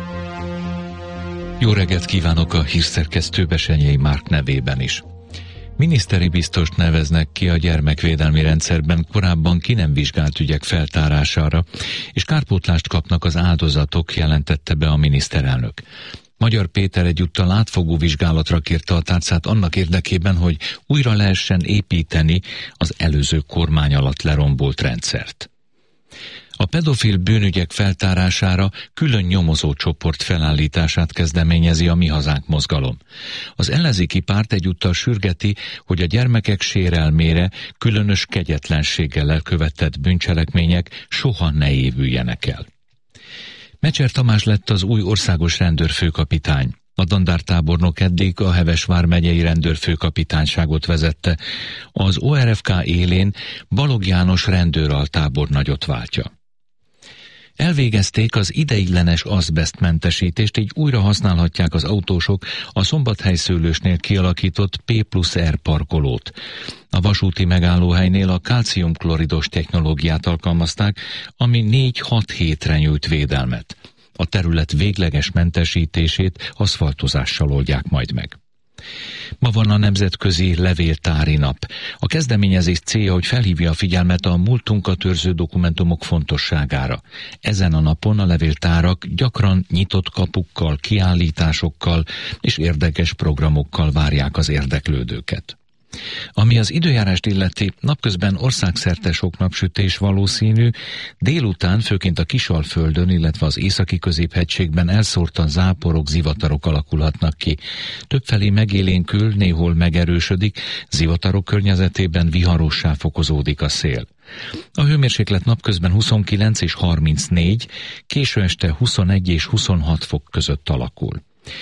Jó reggelt kívánok a hírszerkesztő Besenyei Márk nevében is. Miniszteri biztost neveznek ki a gyermekvédelmi rendszerben korábban ki nem vizsgált ügyek feltárására, és kárpótlást kapnak az áldozatok, jelentette be a miniszterelnök. Magyar Péter egyúttal átfogó vizsgálatra kérte a tárcát annak érdekében, hogy újra lehessen építeni az előző kormány alatt lerombolt rendszert. A pedofil bűnügyek feltárására külön nyomozó csoport felállítását kezdeményezi a Mi Hazánk mozgalom. Az ellenzéki párt egyúttal sürgeti, hogy a gyermekek sérelmére különös kegyetlenséggel elkövetett bűncselekmények soha ne évüljenek el. Mecser Tamás lett az új országos rendőrfőkapitány. A dandártábornok eddig a Heves vármegyei rendőrfőkapitányságot vezette. Az o er ef ká élén Balogh János rendőraltábornagyot váltja. Elvégezték az ideiglenes azbesztmentesítést, így újra használhatják az autósok a Szombathely Szőlősnél kialakított P plusz R parkolót. A vasúti megállóhelynél a kálciumkloridos technológiát alkalmazták, ami négy-hat hétre nyújt védelmet. A terület végleges mentesítését aszfaltozással oldják majd meg. Ma van a Nemzetközi Levéltári Nap. A kezdeményezés célja, hogy felhívja a figyelmet a múltunkat őrző dokumentumok fontosságára. Ezen a napon a levéltárak gyakran nyitott kapukkal, kiállításokkal és érdekes programokkal várják az érdeklődőket. Ami az időjárást illeti, napközben országszerte sok napsütés valószínű, délután főként a Kisalföldön, illetve az északi középhegységben elszórtan záporok, zivatarok alakulhatnak ki. Többfelé megélénkül, néhol megerősödik, zivatarok környezetében viharossá fokozódik a szél. A hőmérséklet napközben huszonkilenc és harmincnégy, késő este huszonegy és huszonhat fok között alakul.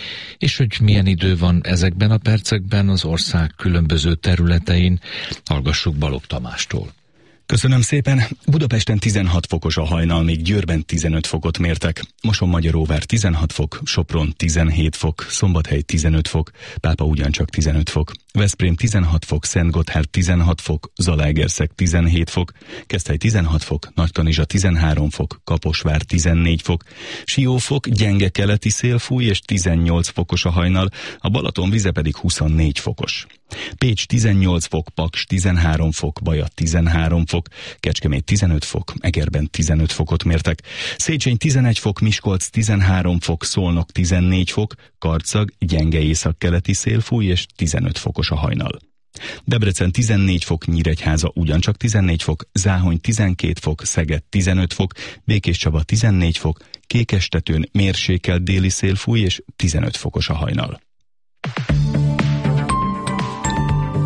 És hogy milyen idő van ezekben a percekben az ország különböző területein, hallgassuk Balogh Tamástól. Köszönöm szépen. Budapesten tizenhat fokos a hajnal, még Győrben tizenöt fokot mértek. Mosonmagyaróvár tizenhat fok, Sopron tizenhét fok, Szombathely tizenöt fok, Pápa ugyancsak tizenöt fok, Veszprém tizenhat fok, Szentgotthárd tizenhat fok, Zalaegerszeg tizenhét fok, Keszthely tizenhat fok, Nagykanizsa tizenhárom fok, Kaposvár tizennégy fok, Siófok gyenge keleti szél fúj és tizennyolc fokos a hajnal, a Balaton vize pedig huszonnégy fokos. Pécs tizennyolc fok, Paks tizenhárom fok, Baja tizenhárom fok, Kecskemét tizenöt fok, Egerben tizenöt fokot mértek, Széchenyi tizenegy fok, Miskolc tizenhárom fok, Szolnok tizennégy fok, Karcag gyenge északkeleti szél fúj és tizenöt fokos a hajnal. Debrecen tizennégy fok, Nyíregyháza ugyancsak tizennégy fok, Záhony tizenkét fok, Szeged tizenöt fok, Békéscsaba tizennégy fok, Kékestetőn mérsékelt déli szél fúj és tizenöt fokos a hajnal.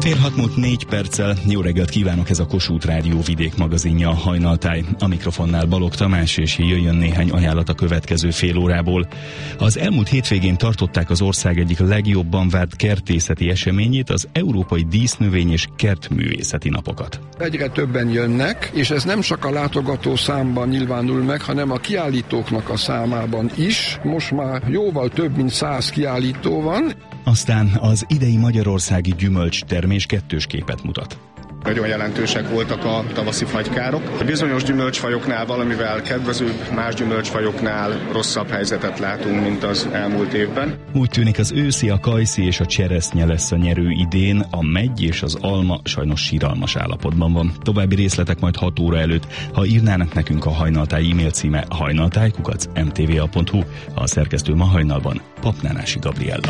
Fél hat múlt négy perccel. Jó reggelt kívánok, ez a Kossuth Rádió vidék magazinja, a Hajnaltáj. A mikrofonnál Balogh Tamás, és jöjjön néhány ajánlat a következő fél órából. Az elmúlt hétvégén tartották az ország egyik legjobban várt kertészeti eseményét, az Európai Dísznövény és Kertművészeti Napokat. Egyre többen jönnek, és ez nem csak a látogató számban nyilvánul meg, hanem a kiállítóknak a számában is. Most már jóval több mint száz kiállító van. Aztán az idei magyarországi gyümölcstermés kettős képet mutat. Nagyon jelentősek voltak a tavaszi fagykárok. A bizonyos gyümölcsfajoknál valamivel kedvezőbb, más gyümölcsfajoknál rosszabb helyzetet látunk, mint az elmúlt évben. Úgy tűnik, az őszi, a kajszi és a cseresznye lesz a nyerő idén, a megy és az alma sajnos síralmas állapotban van. További részletek majd hat óra előtt, ha írnának nekünk. A Hajnaltáj e-mail címe hajnaltáj kukac em té vé á pont hu. A szerkesztő ma hajnalban Papnánási Gabriella.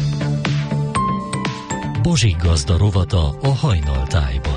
Bozsik gazda rovata a Hajnaltájban.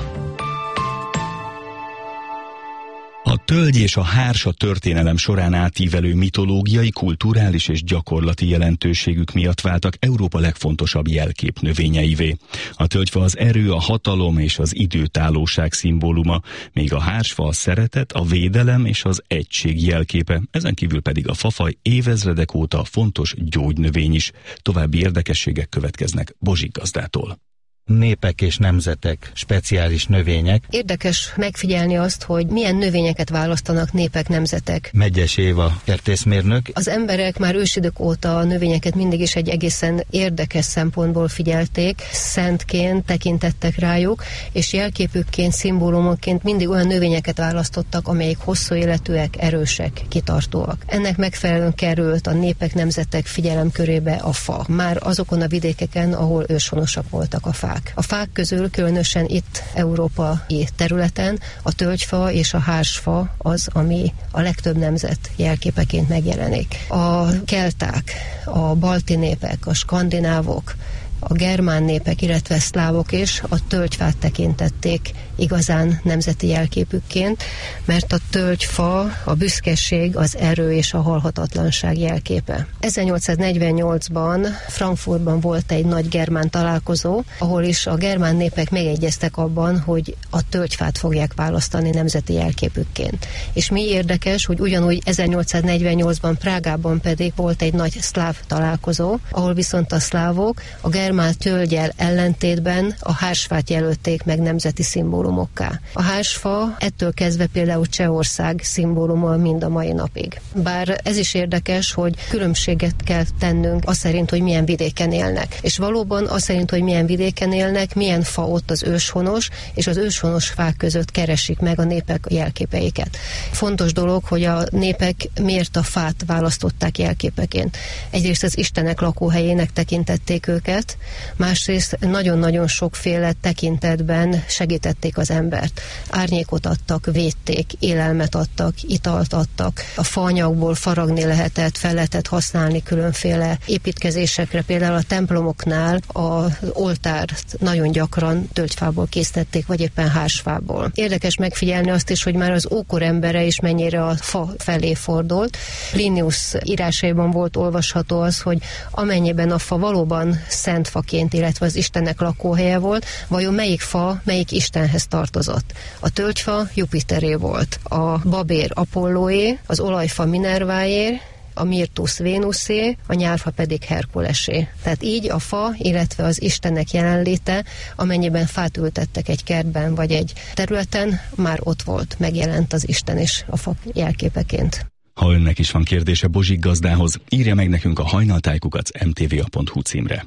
A tölgy és a hárs a történelem során átívelő mitológiai, kulturális és gyakorlati jelentőségük miatt váltak Európa legfontosabb jelkép növényeivé. A tölgyfa az erő, a hatalom és az időtállóság szimbóluma, míg a hársfa a szeretet, a védelem és az egység jelképe, ezen kívül pedig a fafaj évezredek óta fontos gyógynövény is. További érdekességek következnek Bozsik gazdától. Népek és nemzetek, speciális növények. Érdekes megfigyelni azt, hogy milyen növényeket választanak népek, nemzetek. Megyes Éva, kertészmérnök. Az emberek már ősidők óta a növényeket mindig is egy egészen érdekes szempontból figyelték, szentként tekintettek rájuk, és jelképükként, szimbólumokként mindig olyan növényeket választottak, amelyek hosszú életűek, erősek, kitartóak. Ennek megfelelően került a népek, nemzetek figyelemkörébe a fa. Már azokon a vidékeken, ahol őshonosak voltak a fák. A fák közül, különösen itt európai területen a tölgyfa és a hársfa az, ami a legtöbb nemzet jelképeként megjelenik. A kelták, a balti népek, a skandinávok, a germán népek, illetve szlávok is a tölgyfát tekintették igazán nemzeti jelképükként, mert a tölgyfa, a büszkeség, az erő és a halhatatlanság jelképe. ezernyolcszáznegyvennyolcban Frankfurtban volt egy nagy germán találkozó, ahol is a germán népek megegyeztek abban, hogy a tölgyfát fogják választani nemzeti jelképükként. És mi érdekes, hogy ugyanúgy ezernyolcszáznegyvennyolcban Prágában pedig volt egy nagy szláv találkozó, ahol viszont a szlávok a germán tölgyel ellentétben a hársfát jelölték meg nemzeti szimbólumokká. A hársfa ettől kezdve például Csehország szimbóluma mind a mai napig. Bár ez is érdekes, hogy különbséget kell tennünk az szerint, hogy milyen vidéken élnek. És valóban az szerint, hogy milyen vidéken élnek, milyen fa ott az őshonos, és az őshonos fák között keresik meg a népek jelképeiket. Fontos dolog, hogy a népek miért a fát választották jelképeként. Egyrészt az istenek lakóhelyének tekintették őket, másrészt nagyon-nagyon sokféle tekintetben segítették az embert. Árnyékot adtak, védték, élelmet adtak, italt adtak. A faanyagból faragni lehetett, fel lehetett használni különféle építkezésekre. Például a templomoknál az oltárt nagyon gyakran tölgyfából készítették, vagy éppen hársfából. Érdekes megfigyelni azt is, hogy már az ókor embere is mennyire a fa felé fordult. Plinius írásaiban volt olvasható az, hogy amennyiben a fa valóban szent faként, illetve az Istennek lakóhelye volt, vajon melyik fa, melyik Istenhez tartozott? A tölgyfa Jupiteré volt, a babér Apollóé, az olajfa Minerváé, a mirtusz Vénuszé, a nyárfa pedig Herkulesé. Tehát így a fa, illetve az Istennek jelenléte, amennyiben fát ültettek egy kertben vagy egy területen, már ott volt, megjelent az Isten is a fa jelképeként. Ha önnek is van kérdése Bozsik gazdához, írja meg nekünk a hajnaltáj kukac em té vé á pont hu címre.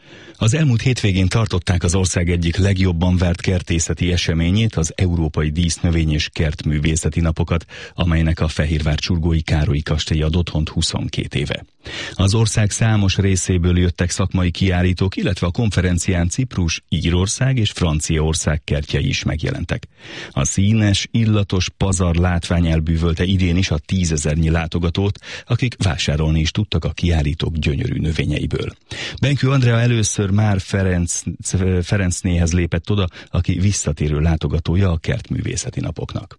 Az elmúlt hétvégén tartották az ország egyik legjobban várt kertészeti eseményét, az Európai Dísznövény és Kertművészeti Napokat, amelynek a Fehérvár Csurgói Károlyi kastély ad otthont huszonkét éve. Az ország számos részéből jöttek szakmai kiállítók, illetve a konferencián Ciprus, Írország és Franciaország kertjei is megjelentek. A színes, illatos pazar látvány elbűvölte idén is a tízezernyi látogatót, akik vásárolni is tudtak a kiállítók gyönyörű növényeiből. Benkő Andrea először már Ferenc, Ferencnéhez lépett oda, aki visszatérő látogatója a kertművészeti napoknak.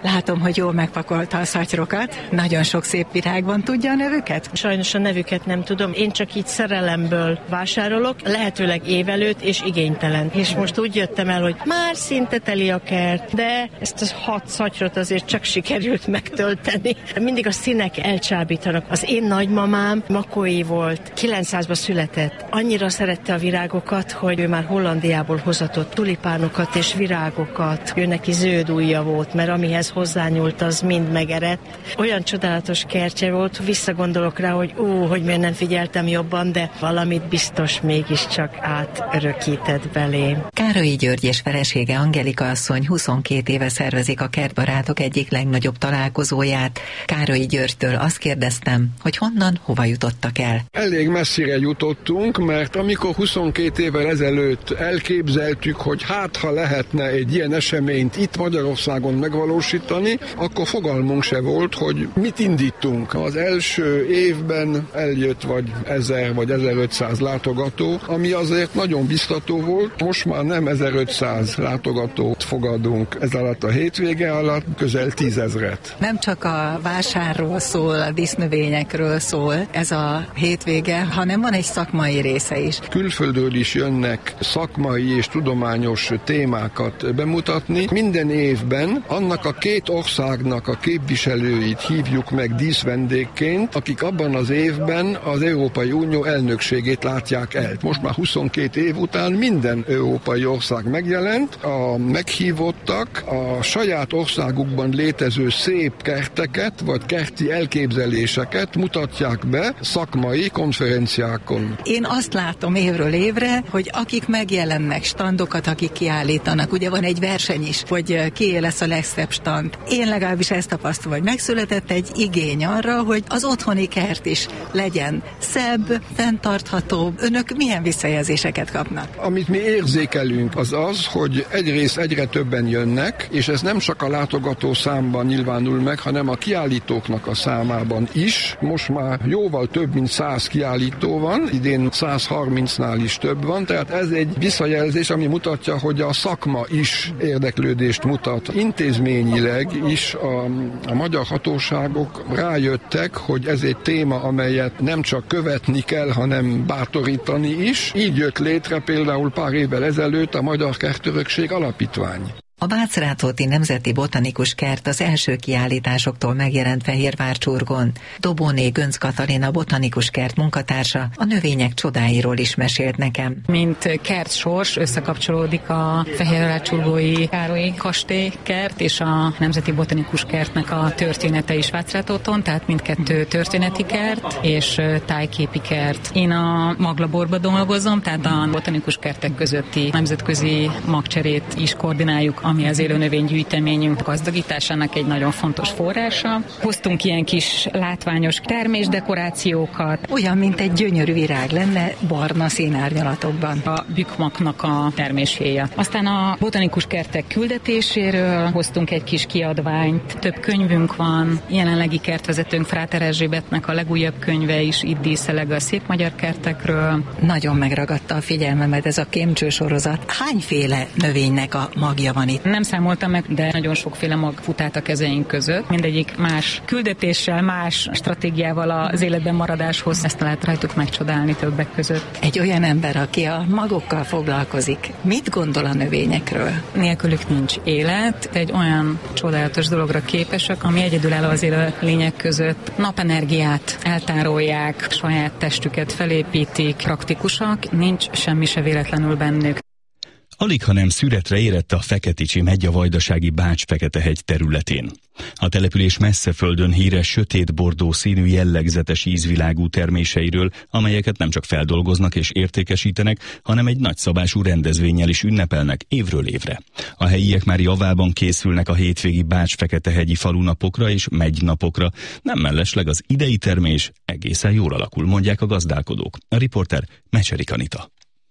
Látom, hogy jól megpakolta a szatyrokat. Nagyon sok szép virág van. Tudja a nevüket? Sajnos a nevüket nem tudom. Én csak így szerelemből vásárolok, lehetőleg évelőt és igénytelen. És most úgy jöttem el, hogy már szinte teli a kert, de ezt a hat szatyrot azért csak sikerült megtölteni. Mindig a színek elcsábítanak. Az én nagymamám makói volt, kilencszázban született. Annyira szerette a virágokat, hogy ő már Hollandiából hozatott tulipánokat és virágokat. Ő neki zöld ujja volt, mert amihez hozzányúlt, az mind megerett. Olyan csodálatos kertje volt, visszagondolok rá, hogy ú, hogy miért nem figyeltem jobban, de valamit biztos mégiscsak átörökített belém. Károlyi György és felesége Angelika asszony huszonkét éve szervezik a kertbarátok egyik legnagyobb találkozóját. Károlyi Györgytől azt kérdeztem, hogy honnan, hova jutottak el. Elég messzire jutottunk, mert amikor huszonkét évvel ezelőtt elképzeltük, hogy hát ha lehetne egy ilyen eseményt itt Magyarországon megvalósítani, akkor fogalmunk se volt, hogy mit indítunk. Az első évben eljött vagy ezer vagy ezerötszáz látogató, ami azért nagyon biztató volt. Most már nem ezerötszáz látogatót fogadunk ez alatt a hétvége alatt, közel tízezret. Nem csak a vásárról szól, a dísznövényekről szól ez a hétvége, hanem van egy szakmai része is. Külföldről is jönnek szakmai és tudományos témákat bemutatni. Minden évben annak a két országnak a képviselőit hívjuk meg díszvendégként, akik abban az évben az Európai Unió elnökségét látják el. Most már huszonkét év után minden európai ország megjelent, a meghívottak a saját országukban létező szép kerteket, vagy kerti elképzeléseket mutatják be szakmai konferenciákon. Én azt látom évről évre, hogy akik megjelennek, standokat, akik kiállítanak, ugye van egy verseny is, hogy kié lesz a legszebb stand. Én legalábbis ezt tapasztalom, hogy megszületett egy igény arra, hogy az otthoni kert is legyen szebb, fenntartható. Önök milyen visszajelzéseket kapnak? Amit mi érzékelünk, az az, hogy egyrészt egyre többen jönnek, és ez nem csak a látogató számban nyilvánul meg, hanem a kiállítóknak a számában is. Most már jóval több mint száz kiállító van, idén százharmincnál is több van, tehát ez egy visszajelzés, ami mutatja, hogy a szakma is érdeklődést mutat. Intézményileg is a, a magyar hatóságok rájöttek, hogy ez egy téma, amelyet nem csak követni kell, hanem bátorítani is. Így jött létre például pár évvel ezelőtt a Magyar Kertörökség Alapítvány. A Bács-Rátóti Nemzeti Botanikus Kert az első kiállításoktól megjelent Fehérvárcsurgon. Dobóné Gönc Katalina botanikus kert munkatársa a növények csodáiról is mesélt nekem. Mint kertsors összekapcsolódik a Fehérvárcsurgói Károlyi kastélykert és a Nemzeti Botanikus Kertnek a története is Bács-Rátóton, tehát mindkettő történeti kert és tájképi kert. Én a maglaborba dolgozom, tehát a botanikus kertek közötti nemzetközi magcserét is koordináljuk, ami az élőnövénygyűjteményünk gazdagításának egy nagyon fontos forrása. Hoztunk ilyen kis látványos termésdekorációkat. Olyan, mint egy gyönyörű virág lenne barna színárnyalatokban. A bükmaknak a terméshéja. Aztán a botanikus kertek küldetéséről hoztunk egy kis kiadványt. Több könyvünk van. Jelenlegi kertvezetőnk Fráter Erzsébetnek a legújabb könyve is itt díszeleg a szép magyar kertekről. Nagyon megragadta a figyelmemet ez a kémcső sorozat. Hányféle növénynek a magja van itt? Nem számoltam meg, de nagyon sokféle mag futált a kezeink között. Mindegyik más küldetéssel, más stratégiával az életben maradáshoz. Ezt lehet rajtuk megcsodálni többek között. Egy olyan ember, aki a magokkal foglalkozik, mit gondol a növényekről? Nélkülük nincs élet. Egy olyan csodálatos dologra képesek, ami egyedülálló az élő lények között. Napenergiát eltárolják, saját testüket felépítik, praktikusak, nincs semmi se véletlenül bennük. Alig, hanem szüretre érett a Feketicsi Medgyavajdasági Bács-Feketehegy területén. A település messze földön híres sötét-bordó színű jellegzetes ízvilágú terméseiről, amelyeket nem csak feldolgoznak és értékesítenek, hanem egy nagyszabású rendezvénnyel is ünnepelnek évről évre. A helyiek már javában készülnek a hétvégi Bács-Feketehegyi falunapokra és megynapokra, nem mellesleg az idei termés egészen jól alakul, mondják a gazdálkodók. A riporter Mecserik Anita.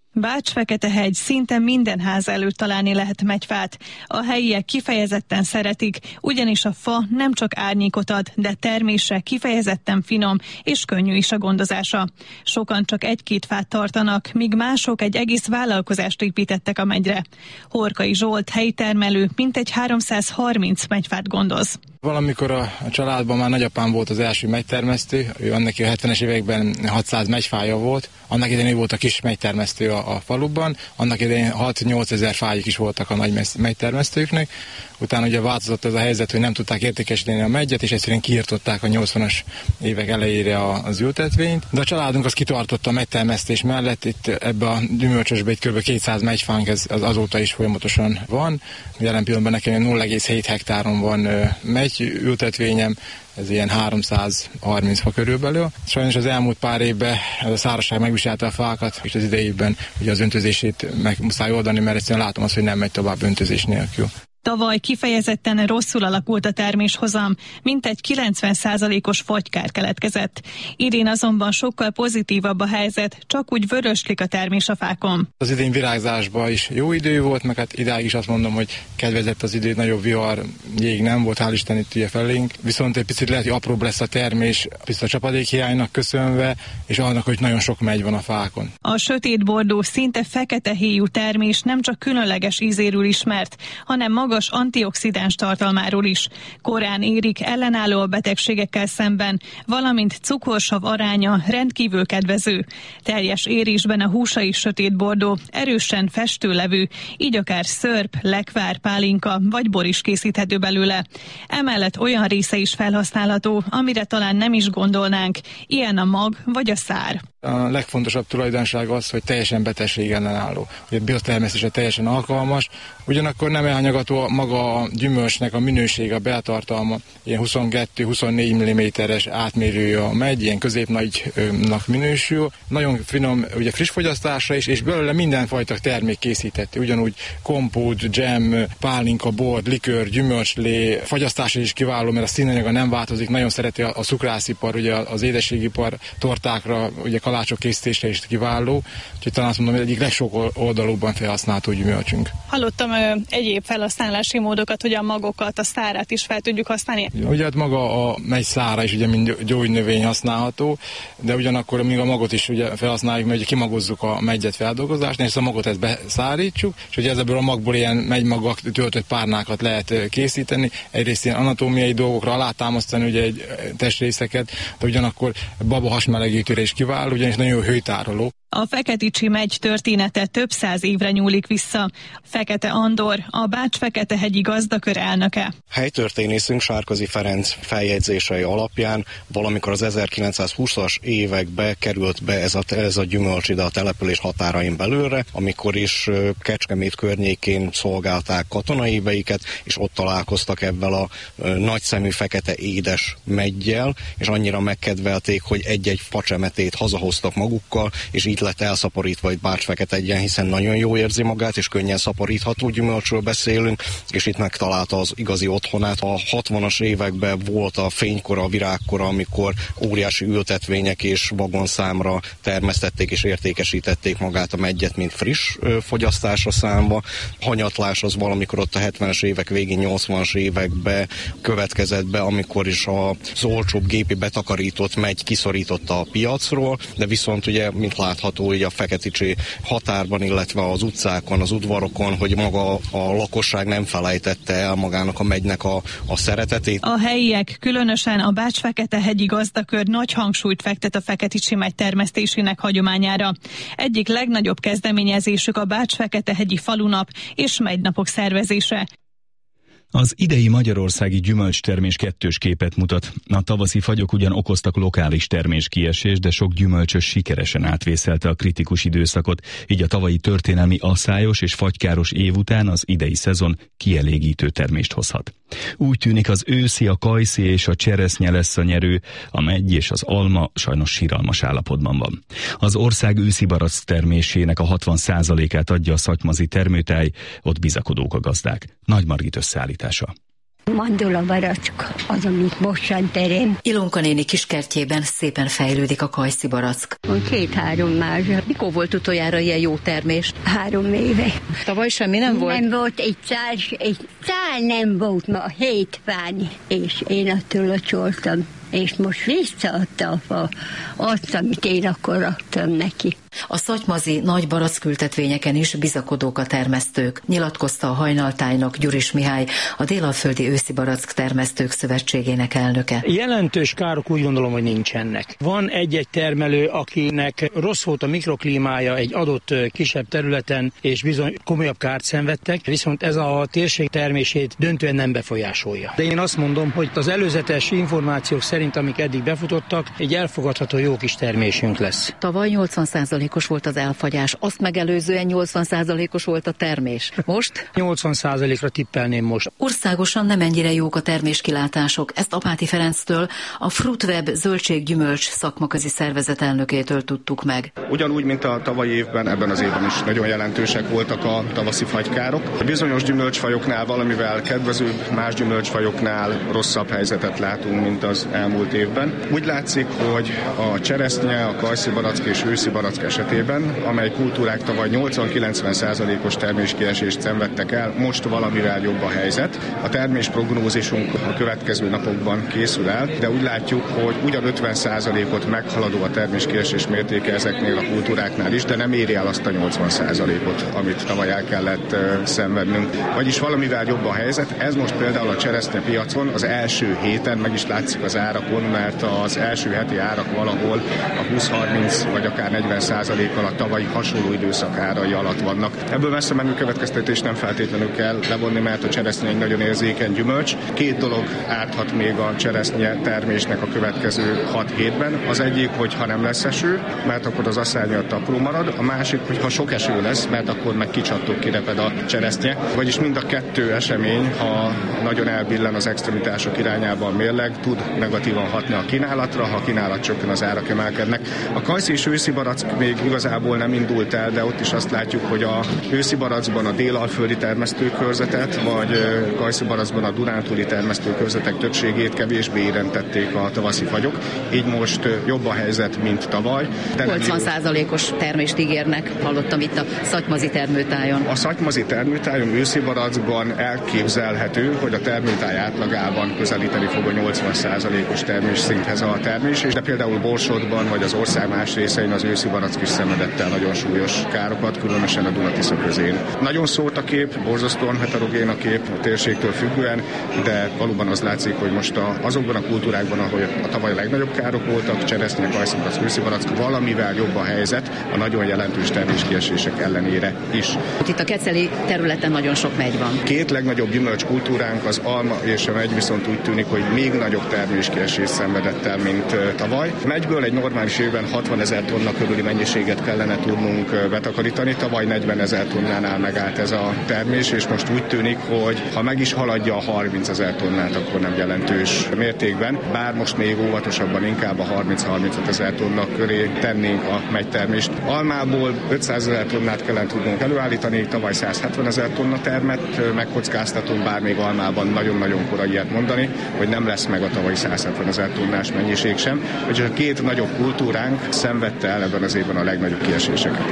Bács-Feketehegy szinte minden ház előtt találni lehet megyfát. A helyiek kifejezetten szeretik, ugyanis a fa nem csak árnyékot ad, de termésre kifejezetten finom és könnyű is a gondozása. Sokan csak egy-két fát tartanak, míg mások egy egész vállalkozást építettek a megyre. Horkai Zsolt, helyi termelő, mintegy háromszázharminc megyfát gondoz. Valamikor a családban már nagyapám volt az első megytermesztő, ő annak a hetvenes években hatszáz megyfája volt, annak idején ő volt a kis megytermesztő a, a faluban, annak idején hat-nyolc ezer fájuk is voltak a nagy megytermesztőknek, utána ugye változott ez a helyzet, hogy nem tudták értékesíteni a megyet, és egyszerűen kiirtották a nyolcvanas évek elejére az ültetvényt, de a családunk az kitartott a megytermesztés mellett, itt ebbe a gyümölcsösbe egy kb. kétszáz megyfánk, ez az azóta is folyamatosan van, jelen pillanatban nekem nulla egész hét hektáron van megy ültetvényem, ez ilyen háromszázharminc fa körülbelül. Sajnos az elmúlt pár évben ez a szárazság megviselte a fákat, és az idejében ugye az öntözését meg muszáj oldani, mert egyszerűen látom azt, hogy nem megy tovább öntözés nélkül. Tavaly kifejezetten rosszul alakult a terméshozam, mintegy kilencven százalékos fagykár keletkezett. Idén azonban sokkal pozitívabb a helyzet, csak úgy vöröslik a termés a fákon. Az idén virágzásban is jó idő volt, meg hát idáig is azt mondom, hogy kedvezett az idő, nagyobb vihar, jég nem volt, hál' Isten itt ugye felénk. Viszont egy picit lehet, hogy apróbb lesz a termés, biztos a csapadékhiánynak köszönve, és annak, hogy nagyon sok megy van a fákon. A sötétbordó, szinte fekete héjú termés nem csak különleges ízéről ismert, hanem maga magas antioxidáns tartalmáról is. Korán érik, ellenálló a betegségekkel szemben, valamint cukorsav aránya rendkívül kedvező. Teljes érésben a húsa is sötétbordó, erősen festőlevű, így akár szörp, lekvár, pálinka vagy bor is készíthető belőle. Emellett olyan része is felhasználható, amire talán nem is gondolnánk, ilyen a mag vagy a szár. A legfontosabb tulajdonság az, hogy teljesen betegség ellenálló. Ugye biotermesztésre teljesen alkalmas, ugyanakkor nem elhanyaggató maga a gyümölcsnek a minősége, a beltartalma. Ilyen huszonkettő-huszonnégy milliméteres átmérője a megy, ilyen középnagynak minősül. Nagyon finom, ugye friss fogyasztásra is, és belőle mindenfajta termék készíthető. Ugyanúgy kompót, dzsem, pálinka, bor, likőr, gyümölcslé, fagyasztása is kiváló, mert a színanyaga nem változik. Nagyon szereti a, a cukrászipar, ugye az édességipar, tortákra, ugye kalácsok készítésre is kiváló, úgyhogy talán azt mondom, hogy egyik legsok oldalúban felhasználható gyümölcsünk. Hallottam ö, egyéb felhasználási módokat, hogy a magokat, a szárát is fel tudjuk használni. Ugye hát maga a megy szára is ugye mind gyógynövény használható, de ugyanakkor még a magot is ugye felhasználjuk, mert ugye kimagozzuk a megyet feldolgozásnál, és a magot ezt beszárítsuk, és ugye ebből a magból ilyen megymagak töltött párnákat lehet készíteni. Egyrészt ilyen anatómiai dolgokra alátámasztani ugye egy testrészeket, de ugyanakkor baba hasmelegítőre is kiváló, ugyanis nagyon jó hőtároló. A Feketicsi megy története több száz évre nyúlik vissza. Fekete Andor, a Bács-Feketehegyi gazdakör elnöke. Helytörténészünk Sárközi Ferenc feljegyzései alapján valamikor az ezerkilencszázhúszas évekbe került be ez a, ez a gyümölcs ide a település határain belőle, amikor is Kecskemét környékén szolgálták katonai éveiket, és ott találkoztak ebben a nagyszemű fekete édes meggyel, és annyira megkedvelték, hogy egy-egy facsemetét hazahoztak magukkal, és így lett elszaporítva itt Bács-Feketegyen, hiszen nagyon jó érzi magát, és könnyen szaporítható gyümölcsről beszélünk, és itt megtalálta az igazi otthonát. A hatvanas években volt a fénykora, a virágkora, amikor óriási ültetvények és vagonszámra termesztették és értékesítették magát a meggyet, mint friss fogyasztásra számva. Hanyatlás az valamikor ott a hetvenes évek végén, nyolcvanas években következett be, amikor is az olcsóbb gépi betakarított megy kiszorította a piacról, de viszont ugye, mint látható, ugye a Feketicsi határban, illetve az utcákon, az udvarokon, hogy maga a lakosság nem felejtette el magának a megynek a, a szeretetét. A helyiek, különösen a Bács-Feketehegyi gazdakör nagy hangsúlyt fektet a Feketicsi megy termesztésének hagyományára. Egyik legnagyobb kezdeményezésük a Bács-Feketehegyi falunap és megynapok szervezése. Az idei magyarországi gyümölcstermés kettős képet mutat. A tavaszi fagyok ugyan okoztak lokális terméskiesést, de sok gyümölcsös sikeresen átvészelte a kritikus időszakot, így a tavalyi történelmi asszályos és fagykáros év után az idei szezon kielégítő termést hozhat. Úgy tűnik, az őszi, a kajszi és a cseresznye lesz a nyerő, a meggy és az alma sajnos siralmas állapotban van. Az ország őszi barack termésének a hatvan százalékát adja a szatymazi termőtáj, ott bizakodók a gazdák. Nagy Margit összeállítása. Mandula barack az, amit mostan terem. Ilonka néni kiskertjében szépen fejlődik a kajszi barack. Két-három mázsa. Mikor volt utoljára ilyen jó termés? Három éve. Tavaly semmi nem volt? Nem volt egy szál, egy szál nem volt ma, hét fány, és én attól locsoltam. És most visszaadta a fa azt, amit én akkor raktam neki. A szatymazi nagy barackültetvényeken is bizakodók a termesztők, nyilatkozta a Hajnaltájnak Gyuris Mihály, a Délalföldi Őszi Barack Termesztők Szövetségének elnöke. Jelentős károk úgy gondolom, hogy nincsenek. Van egy-egy termelő, akinek rossz volt a mikroklímája egy adott kisebb területen, és bizony komolyabb kárt szenvedtek, viszont ez a térség termését döntően nem befolyásolja. De én azt mondom, hogy az előzetes információk szerint, amik eddig befutottak, egy elfogadható jó kis termésünk lesz. Tavaly nyolcvan százalékos volt az elfagyás, azt megelőzően nyolcvan százalékos volt a termés. Most? nyolcvan százalékra tippelném most. Országosan nem ennyire jók a terméskilátások. Ezt Apáti Ferenctől, a Fruitweb zöldséggyümölcs szakmaközi szervezet elnökétől tudtuk meg. Ugyanúgy, mint a tavalyi évben, ebben az évben is nagyon jelentősek voltak a tavaszi fagykárok. A bizonyos gyümölcsfajoknál valamivel kedvezőbb, más gyümölcsfajoknál rosszabb helyzetet látunk, mint az elmúlt évben. Úgy látszik, hogy a cseresznye, a kajszi barack és őszi barack esetében, amely kultúrák tavaly nyolcvan-kilencven százalékos terméskiesést szenvedtek el, most valamivel jobb a helyzet. A termésprognózisunk a következő napokban készül el, de úgy látjuk, hogy ugyan ötven százalékot meghaladó a terméskiesés mértéke ezeknél a kultúráknál is, de nem éri el azt a nyolcvan százalékot, amit tavaly el kellett uh, szenvednünk. Vagyis valamivel jobb a helyzet. Ez most például a cseresznye piacon az első héten meg is látszik az árakon, mert az első heti árak valahol a húsz-harminc vagy akár negyven százalékkal a tavalyi hasonló időszak árai alatt vannak. Ebből messze menő következtetés nem feltétlenül kell levonni, mert a cseresznye egy nagyon érzékeny gyümölcs. Két dolog árthat még a cseresznye termésnek a következő hat hétben. Az egyik, hogy ha nem lesz eső, mert akkor az asszály miatt apró marad. A másik, hogy ha sok eső lesz, mert akkor meg kicsattok, kireped a cseresznye. Vagyis mind a kettő esemény, ha nagyon elbillen az extremitások irányába a mérleg, tud negatívan hatni a kínálat, ha a kínálat csökken, az árak emelkednek. A kajszi és őszi barack még igazából nem indult el, de ott is azt látjuk, hogy a őszi barackban a délalföldi termesztőkörzetet, vagy kajszi barackban a dunántúli termesztőkörzetek többségét kevésbé érintették a tavaszi fagyok. Így most jobb a helyzet, mint tavaly. nyolcvan százalékos termést ígérnek, hallottam itt a szatymazi termőtájon. A szatymazi termőtájon őszi barackban elképzelhető, hogy a termőtáj átlagában közelíteni fog a nyolcvan százalékos termés szinthez a termés, és de például Borsodban vagy az ország más részein az őszi barack is szenvedett el nagyon súlyos károkat, különösen a Duna-Tisza közén. Nagyon szórt a kép, borzasztóan heterogén a kép a térségtől függően, de valóban az látszik, hogy most a, azokban a kultúrákban, ahol a tavaly a legnagyobb károk voltak, cseresznye, kajszi barack, őszi barack, valamivel jobb a helyzet a nagyon jelentős terméskiesések ellenére is. Itt a keceli területen nagyon sok megy van. Két legnagyobb gyümölcskultúránk, az alma és a megy, viszont úgy tűnik, hogy még nagyobb terméskiesést szenvedett el, mint tavaly. Megyből egy normális évben hatvanezer tonna körüli mennyiséget kellene tudnunk betakarítani. Tavaly negyvenezer tonnánál megállt ez a termés, és most úgy tűnik, hogy ha meg is haladja a harmincezer tonnát, akkor nem jelentős mértékben. Bár most még óvatosabban inkább a harminc-harmincötezer tonna köré tennénk a megytermést. Almából ötszázezer tonnát kellene tudnunk előállítani, tavaly százhetvenezer tonna termet megkockáztatunk, bár még almában nagyon-nagyon korai ilyet mondani, hogy nem lesz meg a tavalyi százhetvenezer tonnás mennyiség sem. Úgyhogy a két nagyobb kultúránk szenvedte el ebben az évben a legnagyobb kieséseket.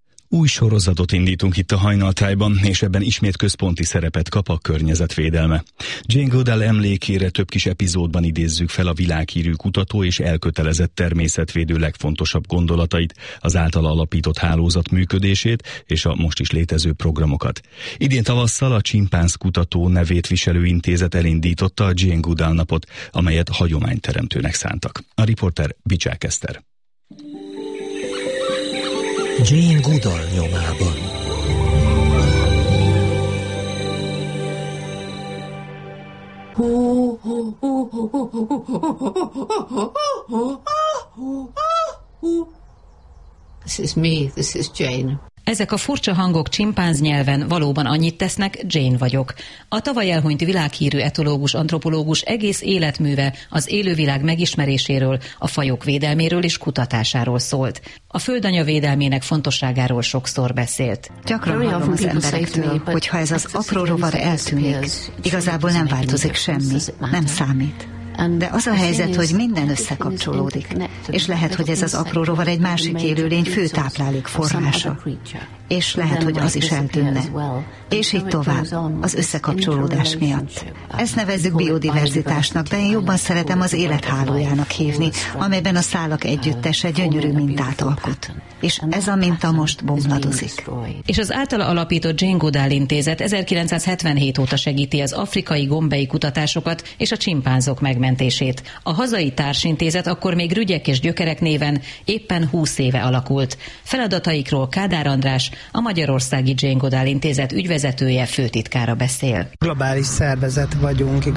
Új sorozatot indítunk itt a Hajnaltájban, és ebben ismét központi szerepet kap a környezetvédelme. Jane Goodall emlékére több kis epizódban idézzük fel a világhírű kutató és elkötelezett természetvédő legfontosabb gondolatait, az általa alapított hálózat működését és a most is létező programokat. Idén tavasszal a Csimpánz Kutató nevét viselő intézet elindította a Jane Goodall napot, amelyet hagyományteremtőnek szántak. A riporter Bicsák Eszter. Jane Goodall nyomában. This is me, this is Jane. Ezek a furcsa hangok csimpánz nyelven valóban annyit tesznek, Jane vagyok. A tavaly elhunyt világhírű etológus, antropológus egész életműve az élővilág megismeréséről, a fajok védelméről és kutatásáról szólt. A földanya védelmének fontosságáról sokszor beszélt. Gyakran hallom az emberektől, hogy ha ez az apró rovar eltűnik, igazából nem változik semmi, nem számít. De az a helyzet, hogy minden összekapcsolódik, és lehet, hogy ez az apró rovar egy másik élőlény fő táplálék forrása, és lehet, hogy az is eltűnne. És így tovább, az összekapcsolódás miatt. Ezt nevezzük biodiverzitásnak, de én jobban szeretem az élethálójának hívni, amelyben a szálak együttese gyönyörű mintát alkot. És ez a minta most bomladozik. És az általa alapított Jane Goodall Intézet ezerkilencszázhetvenhét óta segíti az afrikai gombei kutatásokat és a csimpánzok megmentését. A hazai társintézet akkor még Rügyek és Gyökerek néven éppen húsz éve alakult. Feladataikról Kádár András, a Magyarországi Jane Goodall Intézet ügyvezetője, főtitkára beszél. Globális szervezet vagyunk.